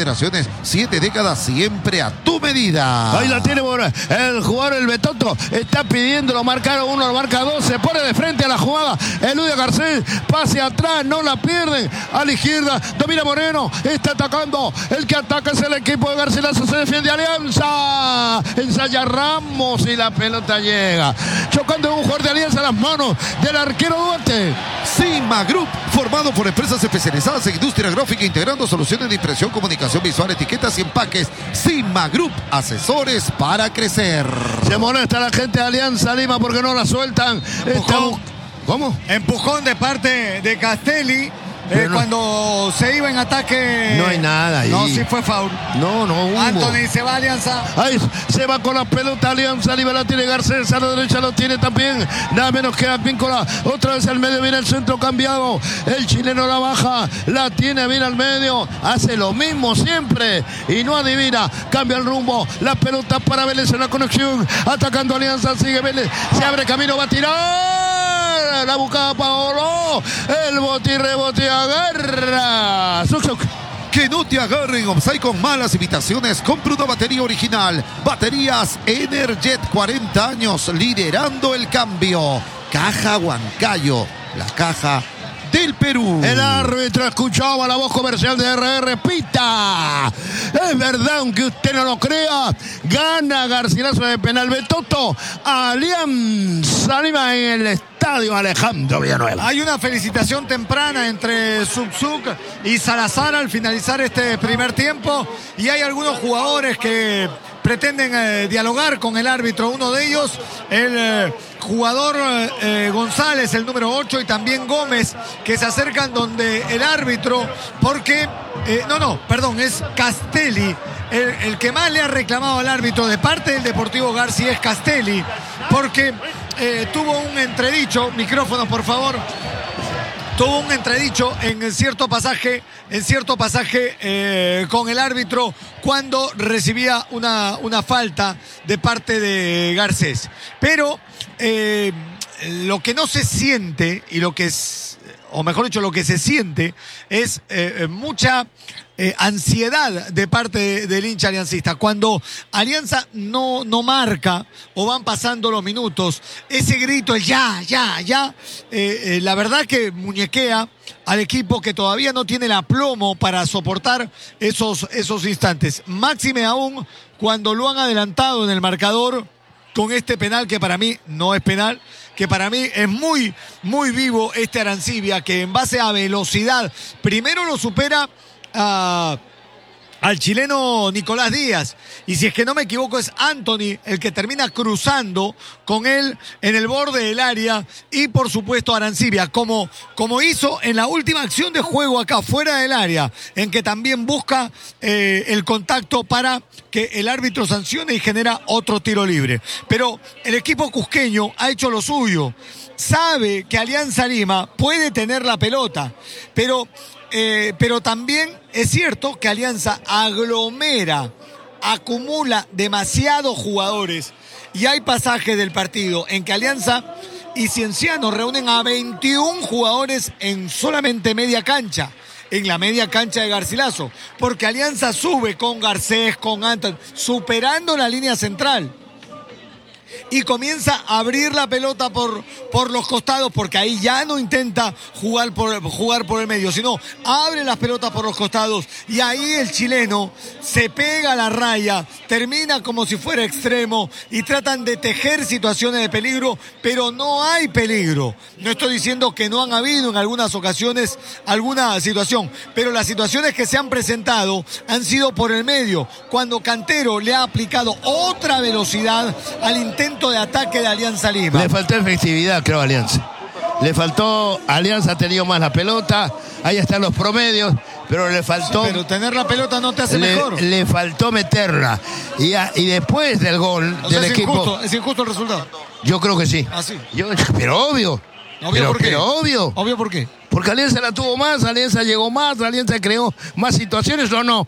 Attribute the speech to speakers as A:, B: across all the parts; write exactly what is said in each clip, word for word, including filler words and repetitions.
A: generaciones, siete décadas, siempre a tu medida.
B: Ahí la tiene el jugador, el Betoto, está pidiendo, lo marcaron uno, lo marca dos, se pone de frente a la jugada, elude a Garcés, pase atrás, no la pierden, a la izquierda, domina Moreno, está atacando, el que ataca es el equipo de Garcilaso, se defiende Alianza, ensaya Ramos y la pelota llega, chocando un jugador de Alianza a las manos del arquero Duarte.
A: Sigma Group, formado por empresas especializadas en industria gráfica, integrando soluciones de impresión, comunicación visual, etiquetas y empaques. Sigma Group, asesores para crecer.
B: Se molesta la gente de Alianza Lima porque no la sueltan.
C: Empujón.
B: ¿Cómo?
C: Empujón de parte de Castelli. Eh,
B: no,
C: cuando se iba en ataque.
B: No hay nada ahí.
C: No, sí fue foul.
B: No, no hubo.
C: Anthony se va a Alianza.
B: Ahí se va con la pelota Alianza. Lima la tiene Garcés. A la derecha lo tiene también. Nada menos que Advíncula. Otra vez al medio viene el centro cambiado. El chileno la baja. La tiene bien al medio. Hace lo mismo siempre. Y no adivina. Cambia el rumbo. La pelota para Vélez en la conexión. Atacando Alianza. Sigue Vélez. Se abre camino. Va a tirar. La buscaba Paolo. El boti rebote agarra. Suc, suc.
A: Que no te agarren offside con malas imitaciones. Compra una batería original. Baterías Energet, cuarenta años liderando el cambio. Caja Huancayo, la caja del Perú.
B: El árbitro escuchaba la voz comercial de R R. Pita. Es verdad, aunque usted no lo crea. Gana Garcilaso de penal. Betoto. Alianza Lima en el estadio Alejandro Villanueva.
C: Hay una felicitación temprana entre Subzuk y Salazar al finalizar este primer tiempo. Y hay algunos jugadores que pretenden eh, dialogar con el árbitro. Uno de ellos, el eh, jugador eh, González, el número ocho, y también Gómez, que se acercan donde el árbitro, porque, eh, no, no, perdón, es Castelli, el, el que más le ha reclamado al árbitro de parte del Deportivo García es Castelli, porque eh, tuvo un entredicho, micrófono por favor, tuvo un entredicho en cierto pasaje, en cierto pasaje eh, con el árbitro cuando recibía una, una falta de parte de Garcés. Pero eh, lo que no se siente, y lo que es, o mejor dicho, lo que se siente es eh, mucha eh, ansiedad de parte de, del hincha aliancista. Cuando Alianza no, no marca o van pasando los minutos, ese grito, el ya, ya, ya, eh, eh, la verdad que muñequea al equipo que todavía no tiene el aplomo para soportar esos, esos instantes. Máxime aún cuando lo han adelantado en el marcador con este penal que para mí no es penal, que para mí es muy, muy vivo este Arancibia, que en base a velocidad, primero lo supera a... al chileno Nicolás Díaz, y si es que no me equivoco es Anthony el que termina cruzando con él en el borde del área, y por supuesto Arancibia, como, como hizo en la última acción de juego acá fuera del área, en que también busca eh, el contacto para que el árbitro sancione y genera otro tiro libre. Pero el equipo cusqueño ha hecho lo suyo, sabe que Alianza Lima puede tener la pelota, pero... Eh, pero también es cierto que Alianza aglomera, acumula demasiados jugadores, y hay pasajes del partido en que Alianza y Cienciano reúnen a veintiún jugadores en solamente media cancha, en la media cancha de Garcilaso, porque Alianza sube con Garcés, con Anton, superando la línea central. Y comienza a abrir la pelota por, por los costados, porque ahí ya no intenta jugar por, jugar por el medio, sino abre las pelotas por los costados, y ahí el chileno se pega a la raya, termina como si fuera extremo, y tratan de tejer situaciones de peligro, pero no hay peligro. No estoy diciendo que no han habido en algunas ocasiones alguna situación, pero las situaciones que se han presentado han sido por el medio, cuando Cantero le ha aplicado otra velocidad al intento de ataque de Alianza Lima.
B: Le faltó efectividad, creo, a Alianza. Le faltó, Alianza ha tenido más la pelota, ahí están los promedios, pero le faltó...
C: Sí, pero tener la pelota no te hace
B: le,
C: mejor.
B: Le faltó meterla. Y, a, y después del gol
C: o
B: del
C: sea, es
B: equipo...
C: Injusto, es injusto el resultado.
B: Yo creo que sí.
C: ¿Ah, sí?
B: Yo, pero obvio.
C: ¿Obvio
B: pero,
C: por qué?
B: Pero obvio.
C: ¿Obvio por qué?
B: Porque Alianza la tuvo más, Alianza llegó más, Alianza creó más situaciones, ¿o no?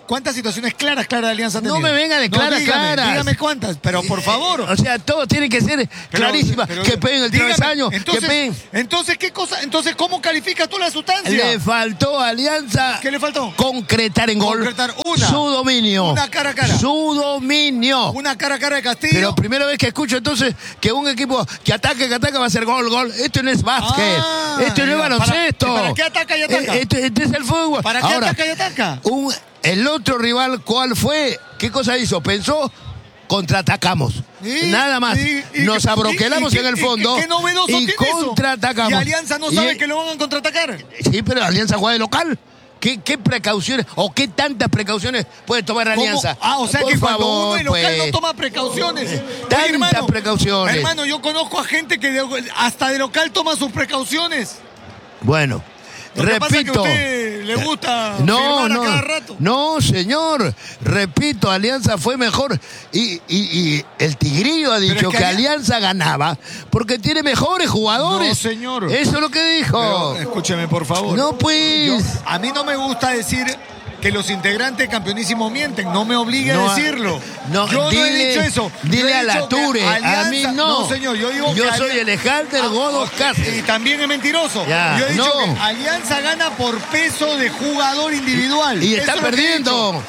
C: ¿Cuántas situaciones claras, claras de Alianza ha tenido?
B: No me venga de claras,
C: no, dígame,
B: claras.
C: Dígame cuántas, pero por favor.
B: O sea, todo tiene que ser
C: Pero,
B: clarísima.
C: pero,
B: que peguen el
C: dígame,
B: travesaño,
C: entonces,
B: que peguen.
C: Entonces, ¿qué cosa? Entonces, ¿cómo calificas tú la sustancia?
B: Le faltó a Alianza.
C: ¿Qué le faltó?
B: Concretar en gol.
C: Concretar una.
B: Su dominio.
C: Una cara a cara.
B: Su dominio.
C: Una cara a cara de Castillo.
B: Pero primera vez que escucho entonces que un equipo que ataque, que ataca va a ser gol, gol. Esto no es básquet.
C: Ah,
B: Esto no es
C: para-
B: baloncesto.
C: ¿para qué ataca y ataca?
B: Eh, Esto, esto es el fútbol.
C: ¿Para qué
B: Ahora,
C: ataca y ataca?
B: un- el otro rival, ¿cuál fue? ¿Qué cosa hizo? Pensó, contraatacamos.
C: Y-
B: Nada más.
C: y- y-
B: Nos
C: y-
B: abroquelamos
C: y-
B: en el
C: y-
B: fondo.
C: ¿Qué, qué novedoso
B: y
C: tiene eso?
B: contraatacamos.
C: Y Alianza no
B: Y-
C: sabe que lo van a contraatacar.
B: Sí, pero Alianza juega de local. ¿Qué, ¿Qué precauciones o qué tantas precauciones puede tomar
C: ¿Cómo?
B: Alianza?
C: Ah, o sea
B: Por
C: que cuando
B: favor,
C: uno es local
B: pues.
C: no toma precauciones. Oye,
B: Tantas
C: hermano,
B: precauciones.
C: Hermano, yo conozco a gente que de- hasta de local toma sus precauciones.
B: Bueno,
C: Lo que pasa es que a
B: repito.
C: usted le gusta
B: No,
C: firmar a
B: no,
C: cada rato.
B: no, señor. Repito, Alianza fue mejor. Y, y- y el Tigrillo ha dicho
C: es que
B: que,
C: Ali-
B: Alianza ganaba porque tiene mejores jugadores.
C: No, señor.
B: Eso es lo que dijo.
C: Pero, escúcheme, por favor.
B: No, pues.
C: Yo- a mí no me gusta decir que los integrantes campeonísimos mienten. No me obligue
B: No,
C: a decirlo.
B: no,
C: yo no he
B: dile-
C: dicho eso. Yo
B: dile
C: he
B: a la
C: dicho que
B: Ture, a
C: Alianza-
B: mí no.
C: No, señor, yo digo
B: Yo
C: que
B: soy
C: Ali-
B: Alejandro
C: Ah,
B: Godos
C: ok,
B: Cáceres.
C: Y también es mentiroso.
B: Ya,
C: yo he dicho
B: no.
C: que Alianza gana por peso de jugador individual.
B: Y
C: Eso
B: está
C: es lo que he
B: perdiendo.
C: dicho.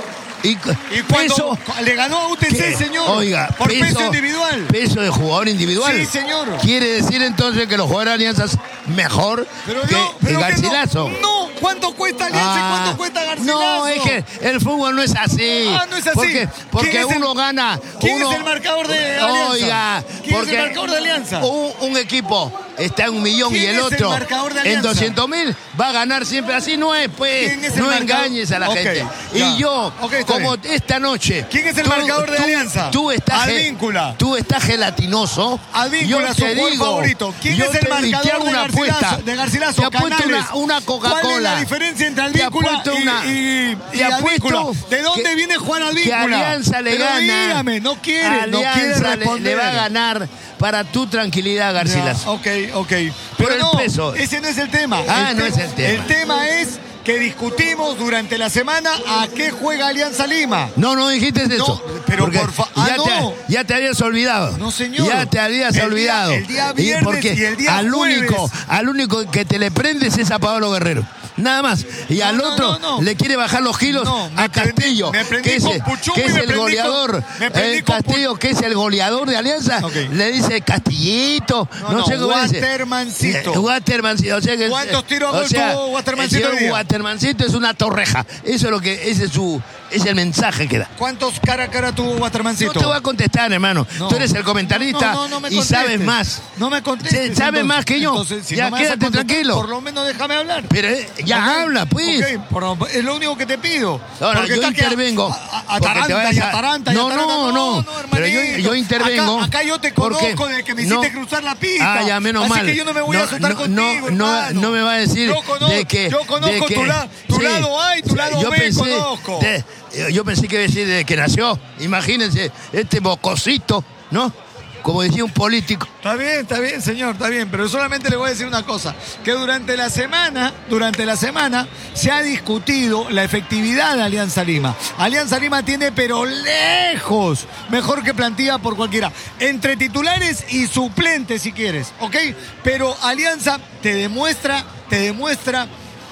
B: Y,
C: Y cuando
B: peso.
C: le ganó a U T C,
B: ¿Qué?
C: señor.
B: Oiga,
C: por peso, individual.
B: Peso de jugador individual.
C: Sí, señor.
B: Quiere decir entonces que los jugadores de Alianza es mejor
C: Pero
B: que
C: no, pero
B: el
C: que
B: Garcilaso.
C: no, no, ¿cuánto cuesta Alianza y
B: Ah,
C: cuánto cuesta Garcilaso?
B: no, es que el fútbol no es así.
C: Ah, no es así.
B: Porque, porque
C: ¿Quién es el-
B: uno gana.
C: ¿Quién
B: uno-
C: es el marcador de Alianza?
B: Oiga,
C: ¿Quién
B: porque
C: es el marcador de Alianza?
B: Un, un equipo está en un millón y
C: ¿Quién
B: el
C: es el
B: otro
C: marcador de
B: en
C: Alianza?
B: doscientos mil va a ganar siempre. Así no es, pues.
C: ¿Quién es el
B: no
C: marcador?
B: engañes a la
C: Ok,
B: gente.
C: ya.
B: Y yo,
C: Ok, está
B: como
C: bien.
B: esta noche.
C: ¿Quién es el marcador de Alianza?
B: Tú estás, ge-
C: Advíncula.
B: tú estás gelatinoso.
C: Advíncula,
B: Yo
C: su
B: te
C: jugador
B: digo,
C: favorito. ¿Quién
B: yo
C: es el
B: te- y te
C: marcador
B: hago
C: de
B: una
C: Garcilaso?
B: apuesta.
C: De Garcilaso,
B: Te apuesto
C: Canales.
B: una, una Coca-Cola.
C: ¿Cuál es la diferencia entre
B: Te
C: Advíncula
B: apuesto
C: y,
B: una-
C: y,
B: te
C: y Advíncula?
B: apuesto
C: ¿De dónde
B: que-
C: viene Juan
B: Que
C: Advíncula?
B: Alianza le
C: Pero
B: gana.
C: dígame, no quiere, no quiere
B: Alianza le-
C: responder.
B: le va a ganar para tu tranquilidad, Garcilaso.
C: Ya, ok, ok.
B: Por
C: Pero
B: el
C: no,
B: peso.
C: ese no es el tema.
B: Ah, no
C: te-
B: es el tema.
C: El tema es que discutimos durante la semana a qué juega Alianza Lima.
B: No, no dijiste eso.
C: pero
B: Porque
C: por fa- ah,
B: ya,
C: no.
B: te, ya te habías olvidado.
C: No, señor.
B: Ya te habías
C: El día-
B: olvidado.
C: el día viernes
B: porque
C: y el día
B: al
C: jueves.
B: único, al único que te le prendes es a Pablo Guerrero. Nada más. Y
C: No,
B: al
C: no,
B: otro
C: no, no.
B: le quiere bajar los kilos
C: No, me
B: a Castillo,
C: prendí- me prendí
B: que es,
C: con
B: el-
C: Puchumi,
B: que es
C: me
B: el
C: prendí con-
B: goleador.
C: me prendí
B: Eh,
C: con Pu-
B: Castillo, que es el goleador de Alianza,
C: Ok.
B: le dice Castillito.
C: No,
B: No,
C: no,
B: sé cómo dice.
C: Watermancito.
B: Eh, Watermancito. O sea que,
C: ¿Cuántos tiros a gol
B: o sea,
C: tuvo Watermancito
B: el señor
C: hoy día?
B: Watermancito es una torreja. Eso es lo que, ese es su, es el mensaje que da.
C: ¿Cuántos cara a cara tuvo Watermancito?
B: No te voy a contestar, hermano.
C: No.
B: Tú eres el comentarista
C: No, no, no me
B: y
C: contestes.
B: sabes más.
C: No me contestes.
B: Sí, sabes
C: entonces.
B: más que yo.
C: Entonces, si
B: Ya,
C: no me vas a
B: quédate
C: contestar,
B: tranquilo.
C: Por lo menos déjame hablar.
B: Pero eh, ya
C: Ok,
B: habla, pues.
C: ok, por- es lo único que te pido.
B: No, no,
C: Porque
B: yo
C: está que a-
B: intervengo.
C: a- a-
B: porque te
C: Ataranta
B: vayas
C: y
B: a-
C: Ataranta y
B: no,
C: Ataranta.
B: no, no, pero yo,
C: hermanito.
B: yo intervengo.
C: Acá, acá yo te
B: porque-
C: conozco de que me hiciste
B: no.
C: cruzar la pista.
B: Ah, ya, menos
C: Así
B: mal.
C: que yo no me voy a asustar
B: no,
C: contigo,
B: no,
C: hermano.
B: no me va a decir
C: yo conozco,
B: de que...
C: Yo conozco
B: de que-
C: tu, la- tu
B: sí,
C: lado A y tu lado
B: yo
C: B,
B: pensé
C: conozco.
B: de- yo pensé que iba a decir desde que nació. Imagínense, este bocosito, ¿no? Como decía un político.
C: Está bien, está bien, señor, está bien, pero solamente le voy a decir una cosa, que durante la semana, durante la semana se ha discutido la efectividad de Alianza Lima. Alianza Lima tiene pero lejos mejor que plantilla por cualquiera, entre titulares y suplentes si quieres, ¿ok? Pero Alianza te demuestra, te demuestra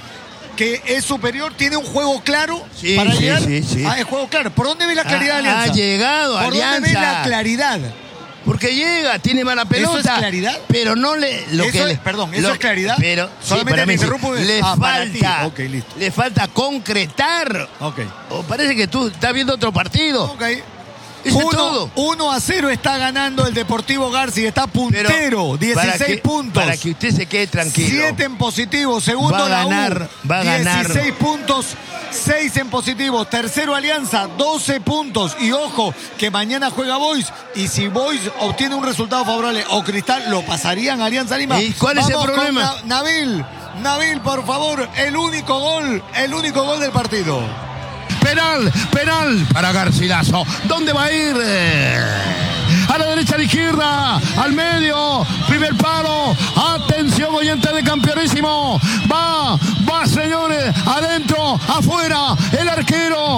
C: que es superior, tiene un juego claro
B: Sí,
C: para
B: sí,
C: llegar.
B: sí, sí.
C: Ah, es juego claro. ¿Por dónde ve la claridad de
B: Ha- ha
C: Alianza?
B: llegado
C: ¿Por dónde ve
B: Alianza.
C: la claridad?
B: Porque llega, tiene mala pelota.
C: ¿Eso es claridad?
B: Pero no le. Lo
C: Eso
B: que
C: es-
B: le-
C: perdón, ¿eso
B: lo-
C: es claridad?
B: Pero
C: Solamente
B: para
C: le
B: mí sí.
C: interrumpo de-
B: Le
C: ah, para ti.
B: falta.
C: Ok, listo.
B: Le falta concretar.
C: Ok.
B: O parece que tú estás viendo otro partido.
C: Ok.
B: Eso es
C: Uno,
B: todo.
C: uno a cero está ganando el Deportivo García, está
B: Pero
C: puntero, dieciséis
B: para que,
C: puntos.
B: Para que usted se quede tranquilo.
C: siete en positivo, segundo
B: Va a
C: la U,
B: ganar, va a ganar.
C: dieciséis puntos, seis en positivo, tercero Alianza, doce puntos. Y ojo, que mañana juega Boys. Y si Boys obtiene un resultado favorable o Cristal, lo pasarían a Alianza Lima.
B: ¿Y cuál es el
C: Vamos con
B: problema?
C: Na- Nabil, Nabil, por favor, el único gol, el único gol del partido.
B: Penal, penal para Garcilaso. ¿Dónde va a ir? Eh, A la derecha, a la izquierda, al medio, primer palo. Atención, oyente de Campeonísimo. Va, va, señores, adentro, afuera. El arquero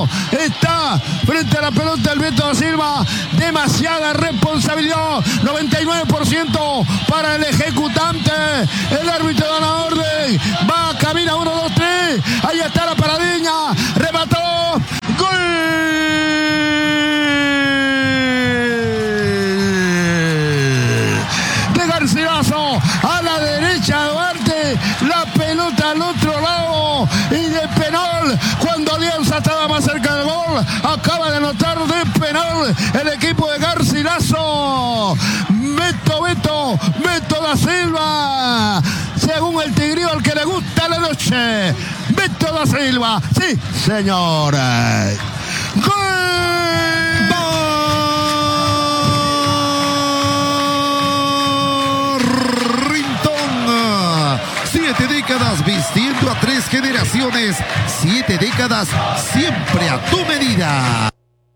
B: mete la pelota el Beto da Silva. Demasiada responsabilidad. noventa y nueve por ciento para el ejecutante. El árbitro da la orden. Va, camina, uno, dos, tres. Ahí está la paradiña. Remató. ¡Gol! De Garcilaso a la derecha de Duarte. La pelota al otro lado. Y de penal, cuando Alianza estaba más cerca del gol, acaba de anotar de penal el equipo de Garcilaso. Beto, Beto, Beto da Silva. Según el tigrillo, al que le gusta la noche. Beto da Silva. Sí, señores. ¡Gol!
A: Siete décadas vistiendo a tres generaciones. Siete décadas siempre a tu medida.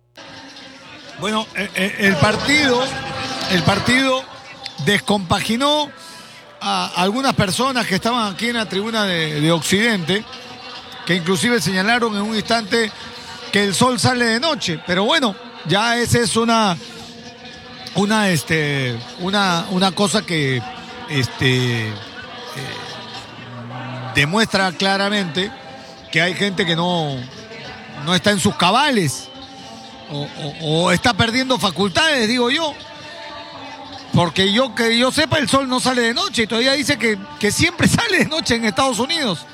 C: Bueno, el partido, el partido descompaginó a algunas personas que estaban aquí en la tribuna de, de Occidente, que inclusive señalaron en un instante que el sol sale de noche. Pero bueno, ya esa es una, una, este, una, una cosa que, este. Eh, demuestra claramente que hay gente que no, no está en sus cabales o, o, o está perdiendo facultades, digo yo. Porque yo que yo sepa, el sol no sale de noche y todavía dice que, que siempre sale de noche en Estados Unidos.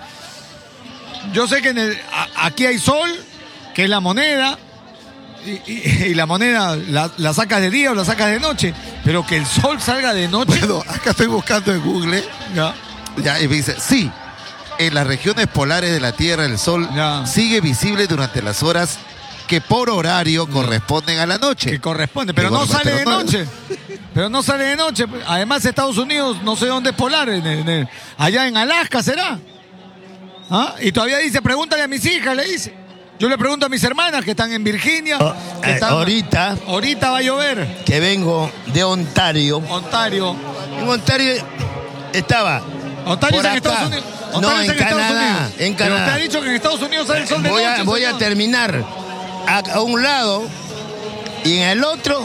C: Yo sé que en el, a, aquí hay sol, que es la moneda, y, y, y la moneda la, la sacas de día o la sacas de noche, pero que el sol salga de noche.
A: Bueno, acá estoy buscando en Google.
C: Ya.
A: Ya, y me dice, sí. En las regiones polares de la Tierra, el sol
C: ya.
A: sigue visible durante las horas que por horario ya. corresponden a la noche.
C: Que corresponde, pero
A: que
C: no
A: bueno,
C: sale
A: pero
C: de
A: no...
C: noche. Pero no sale de noche. Además, Estados Unidos, no sé dónde es polar. En el, en el, allá en Alaska será. ¿Ah? Y todavía dice, pregúntale a mis hijas, le dice. Yo le pregunto a mis hermanas que están en Virginia.
B: Oh,
C: que están,
B: eh, ahorita.
C: Ahorita va a llover.
B: Que vengo de Ontario.
C: Ontario.
B: En Ontario estaba.
C: Ontario es en Estados Unidos. Ontario
B: no,
C: es
B: en, en Canadá.
C: En
B: En Canadá.
C: Pero usted ha dicho que en Estados Unidos sale el sol de
B: voy
C: noche.
B: A, voy
C: señor.
B: a terminar a, a un lado y en el otro,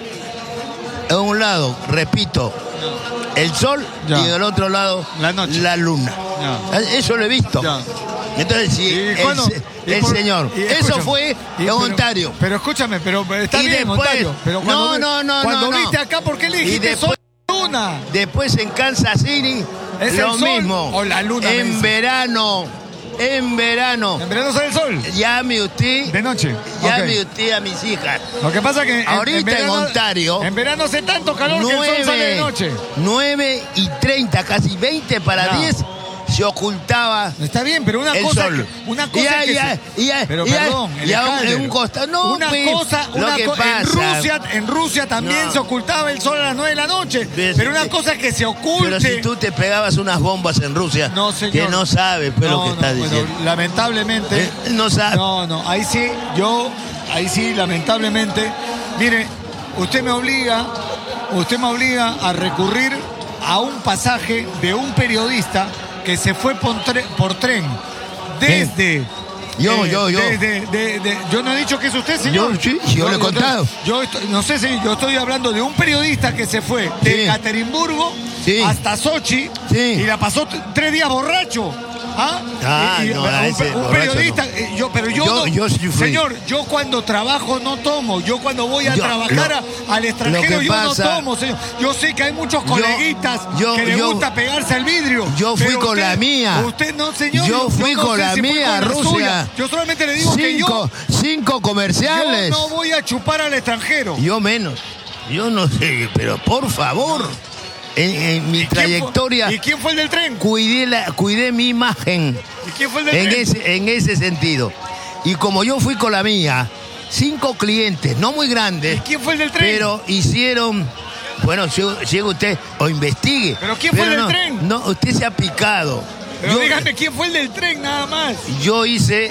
B: a un lado, repito, ya. el sol ya. y en el otro lado,
C: la, noche.
B: la luna. Ya. Eso lo he visto. Ya. Entonces, sí, el, cuando, el por, señor. Eso fue en pero, Ontario.
C: Pero escúchame, pero está
B: y
C: bien,
B: después,
C: Ontario. Pero cuando,
B: no, no, no.
C: Cuando
B: no,
C: viste
B: no.
C: acá, ¿por qué le dijiste
B: y después,
C: sol luna?
B: Después en Kansas City,
C: ¿Es
B: lo
C: el sol
B: mismo.
C: O la luna.
B: En verano. En verano.
C: ¿En verano sale el sol?
B: Llame usted.
C: De noche.
B: Llame
C: okay.
B: usted a mis hijas.
C: Lo que pasa que.
B: Ahorita
C: en, en, verano,
B: en Ontario.
C: En verano hace tanto calor nueve, que el sol sale de noche.
B: nueve y treinta, casi veinte para no. diez. Se ocultaba.
C: Está bien, pero una
B: el
C: cosa.
B: Sol.
C: Que, una cosa
B: ya,
C: que.
B: Ya,
C: se,
B: ya,
C: pero
B: ya,
C: perdón,
B: ya en un costado. No,
C: una
B: pues,
C: cosa.
B: lo
C: Una
B: que
C: co
B: pasa.
C: En Rusia, en Rusia también no. se ocultaba el sol a las nueve de la noche. Pero, pero una cosa es que se oculte.
B: Pero si tú te pegabas unas bombas en Rusia.
C: No, señor.
B: Que no sabes, pues
C: no,
B: lo que
C: no,
B: estás
C: bueno,
B: diciendo.
C: Lamentablemente.
B: ¿Eh? No sabes.
C: No, no. Ahí sí, yo. Ahí sí, lamentablemente. Mire, usted me obliga. Usted me obliga a recurrir a un pasaje de un periodista que se fue por, tre por tren desde...
B: ¿Eh? Yo,
C: eh,
B: yo, yo.
C: Desde, de, de, yo no he dicho que es usted, señor.
B: Yo, sí, yo, yo lo he contado.
C: Yo, estoy, no sé si yo estoy hablando de un periodista que se fue de
B: sí.
C: Ekaterimburgo
B: sí.
C: hasta Sochi
B: sí.
C: y la pasó tres días borracho. ¿Ah?
B: Ah,
C: y, y,
B: no,
C: un,
B: ese
C: un periodista,
B: no.
C: eh, yo, pero yo,
B: yo,
C: no,
B: yo sí
C: señor, yo cuando trabajo no tomo, yo cuando voy a
B: yo,
C: trabajar
B: lo,
C: a, al extranjero yo
B: pasa,
C: no tomo, señor. Yo sé que hay muchos coleguitas
B: yo,
C: que les
B: yo,
C: gusta pegarse al vidrio.
B: Yo fui con
C: usted,
B: la mía.
C: Usted no, señor.
B: Yo fui
C: yo no
B: con
C: sé
B: la
C: si
B: mía a Rusia.
C: Suya. Yo solamente le digo
B: cinco,
C: que yo
B: cinco comerciales.
C: Yo no voy a chupar al extranjero.
B: Yo menos. Yo no sé, pero por favor. En, en mi
C: ¿Y
B: trayectoria.
C: Quién fue, ¿Y quién fue el del tren?
B: Cuidé, la, cuidé mi imagen.
C: ¿Y quién fue el del
B: en
C: tren?
B: Ese, en ese sentido. Y como yo fui con la mía, cinco clientes, no muy grandes.
C: ¿Y quién fue el del tren?
B: Pero hicieron. Bueno, llegue usted o investigue.
C: ¿Pero quién fue el del
B: no,
C: tren?
B: No, usted se ha picado.
C: Pero
B: yo,
C: dígame quién fue el del tren, nada más.
B: Yo hice.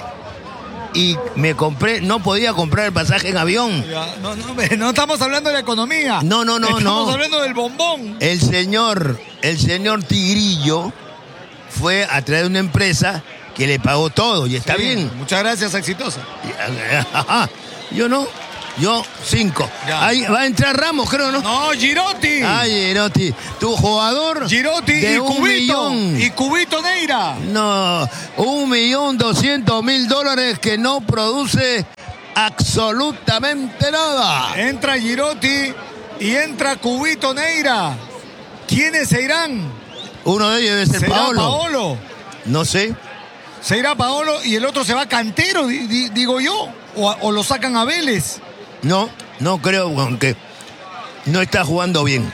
B: Y me compré, no podía comprar el pasaje en avión.
C: Ya, no, no, no estamos hablando de la economía.
B: No, no, no,
C: estamos
B: no.
C: Estamos hablando del bombón.
B: El señor, el señor Tigrillo fue a traer una empresa que le pagó todo y está
C: Sí,
B: bien.
C: Muchas gracias, exitosa.
B: Yo no, yo cinco.
C: Ya.
B: Ahí va a entrar Ramos, creo, ¿no?
C: No, Girotti.
B: Ay, Girotti, tu jugador
C: Girotti
B: de
C: y
B: un
C: Cubito.
B: millón.
C: Y Cubito Neira.
B: No, un millón doscientos mil dólares que no produce absolutamente nada.
C: Entra Girotti y entra Cubito Neira. ¿Quiénes se irán?
B: Uno de ellos debe ser
C: ¿Se irá
B: Paolo.
C: Paolo?
B: No sé.
C: Se irá Paolo y el otro se va Cantero, di- di- digo yo. O, a- o lo sacan a Vélez.
B: No, no creo, aunque no está jugando bien.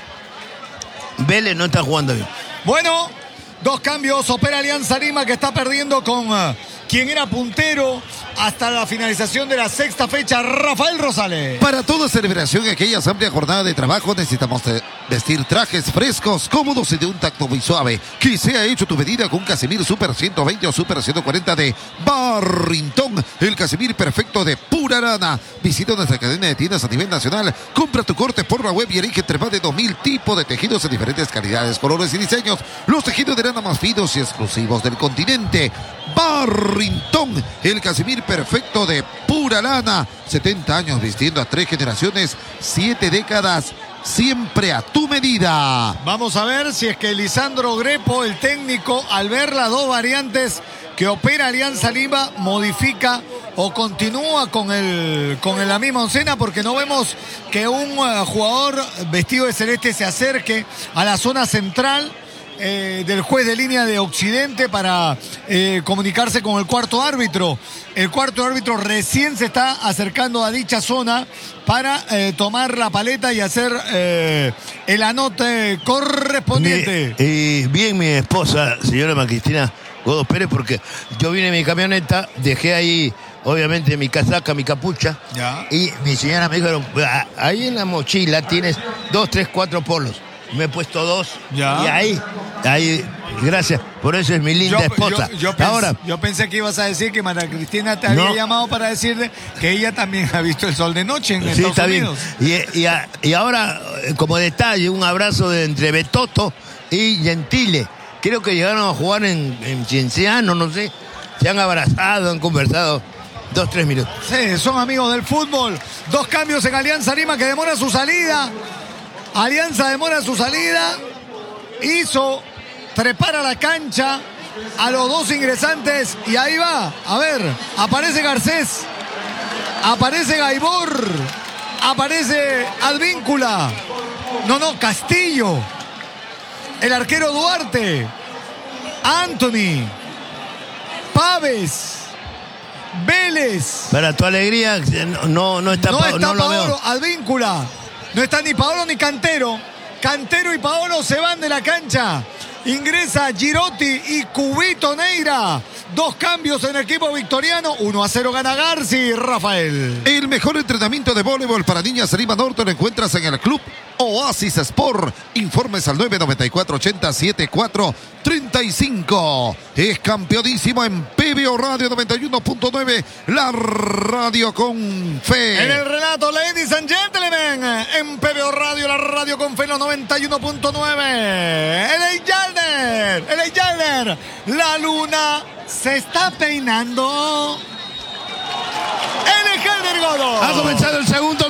B: Vélez no está jugando bien.
C: Bueno, dos cambios. Opera Alianza Lima, que está perdiendo con uh, quien era puntero hasta la finalización de la sexta fecha, Rafael Rosales.
A: Para toda celebración, aquella amplia jornada de trabajo, necesitamos eh, vestir trajes frescos, cómodos y de un tacto muy suave. Que sea hecho tu medida con Casimir Super ciento veinte o Super ciento cuarenta de Barrington. El Casimir perfecto de pura lana. Visita nuestra cadena de tiendas a nivel nacional. Compra tu corte por la web y elige entre más de dos mil tipos de tejidos en diferentes calidades, colores y diseños. Los tejidos de lana más finos y exclusivos del continente. Barrington, el Casimir perfecto de pura lana. setenta años vistiendo a tres generaciones, siete décadas, siempre a tu medida.
C: Vamos a ver si es que Lisandro Grepo, el técnico, al ver las dos variantes que opera Alianza Lima, modifica o continúa con, el, con la misma oncena, porque no vemos que un uh, jugador vestido de celeste se acerque a la zona central Eh, del juez de línea de Occidente para eh, comunicarse con el cuarto árbitro. El cuarto árbitro recién se está acercando a dicha zona para eh, tomar la paleta y hacer eh, el anote correspondiente.
B: Mi- y bien mi esposa, señora Macristina Godos Pérez, porque yo vine en mi camioneta, dejé ahí, obviamente, mi casaca, mi capucha,
C: Ya.
B: y mi señora me dijo, "Ah, ahí en la mochila tienes dos, tres, cuatro polos". Me he puesto dos.
C: Ya.
B: Y ahí, ahí, gracias. Por eso es mi linda esposa.
C: yo- yo pens-
B: Ahora,
C: yo pensé que ibas a decir que María Cristina te había
B: No.
C: llamado para decirle que ella también ha visto el sol de noche en
B: sí,
C: Estados
B: está bien.
C: Unidos.
B: Y, y a- y ahora, eh, como detalle, un abrazo de entre Betoto y Gentile. Creo que llegaron a jugar en, en Cienciano, no sé. Se han abrazado, han conversado dos, tres minutos.
C: Sí, son amigos del fútbol. Dos cambios en Alianza Lima, que demora su salida. Alianza demora su salida. Hizo trepar a la cancha a los dos ingresantes. Y ahí va. A ver, aparece Garcés. Aparece Gaibor. Aparece Advíncula. No, no, Castillo. El arquero Duarte. Anthony. Paves. Vélez.
B: Para tu alegría, no, no, no está,
C: No
B: Pa-
C: está
B: no lo
C: Paolo,
B: veo.
C: Advíncula. No está ni Paolo ni Cantero. Cantero y Paolo se van de la cancha. Ingresa Girotti y Cubito Neira. Dos cambios en el equipo victoriano. uno a cero gana Garci, Rafael.
A: El mejor entrenamiento de voleibol para niñas Lima Norte lo encuentras en el Club Oasis Sport. Informes al nueve nueve cuatro ochenta setenta y cuatro treinta y cinco. Es campeonísimo en P B O Radio noventa y uno punto nueve, la radio con fe.
C: En el relato, ladies and gentlemen, en P B O Radio, la radio con fe, los noventa y uno punto nueve. L A Yarder, L A Yarder, la luna se está peinando. L A Yarder Godo.
B: Ha comenzado el segundo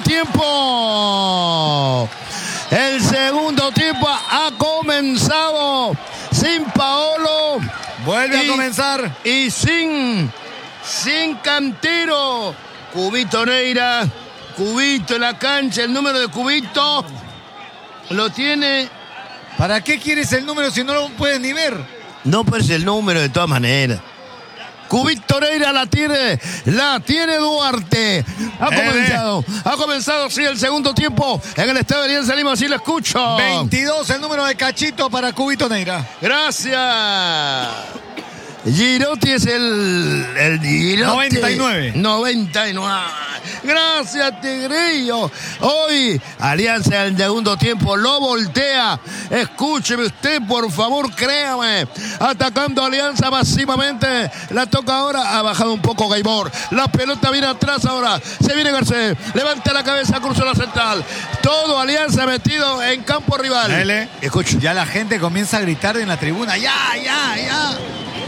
B: tiempo. El segundo tiempo ha comenzado sin Paolo.
C: Vuelve
B: Y-
C: a comenzar.
B: Y sin, sin Cantero. Cubito Neira. Cubito en la cancha. El número de Cubito lo tiene.
C: ¿Para qué quieres el número si no lo puedes ni ver?
B: No, pues el número de todas maneras. Cubito Neira la tiene, la tiene Duarte. Ha
C: Eh.
B: comenzado, ha comenzado, sí, el segundo tiempo en el estadio de Alianza Lima, sí lo escucho.
C: veintidós el número de Cachito para Cubito Neira.
B: Gracias. Girotti es el, el Girotti.
C: noventa y nueve.
B: noventa y nueve. Gracias, Tigrillo. Hoy, Alianza en el segundo tiempo lo voltea. Escúcheme usted, por favor, créame. Atacando a Alianza masivamente. La toca ahora. Ha bajado un poco Gaibor. La pelota viene atrás ahora. Se viene Garcés. Levanta la cabeza, cruza la central. Todo Alianza metido en campo rival.
C: L.
B: Escucha.
C: Ya la gente comienza a gritar en la tribuna. ¡Ya, ya, ya!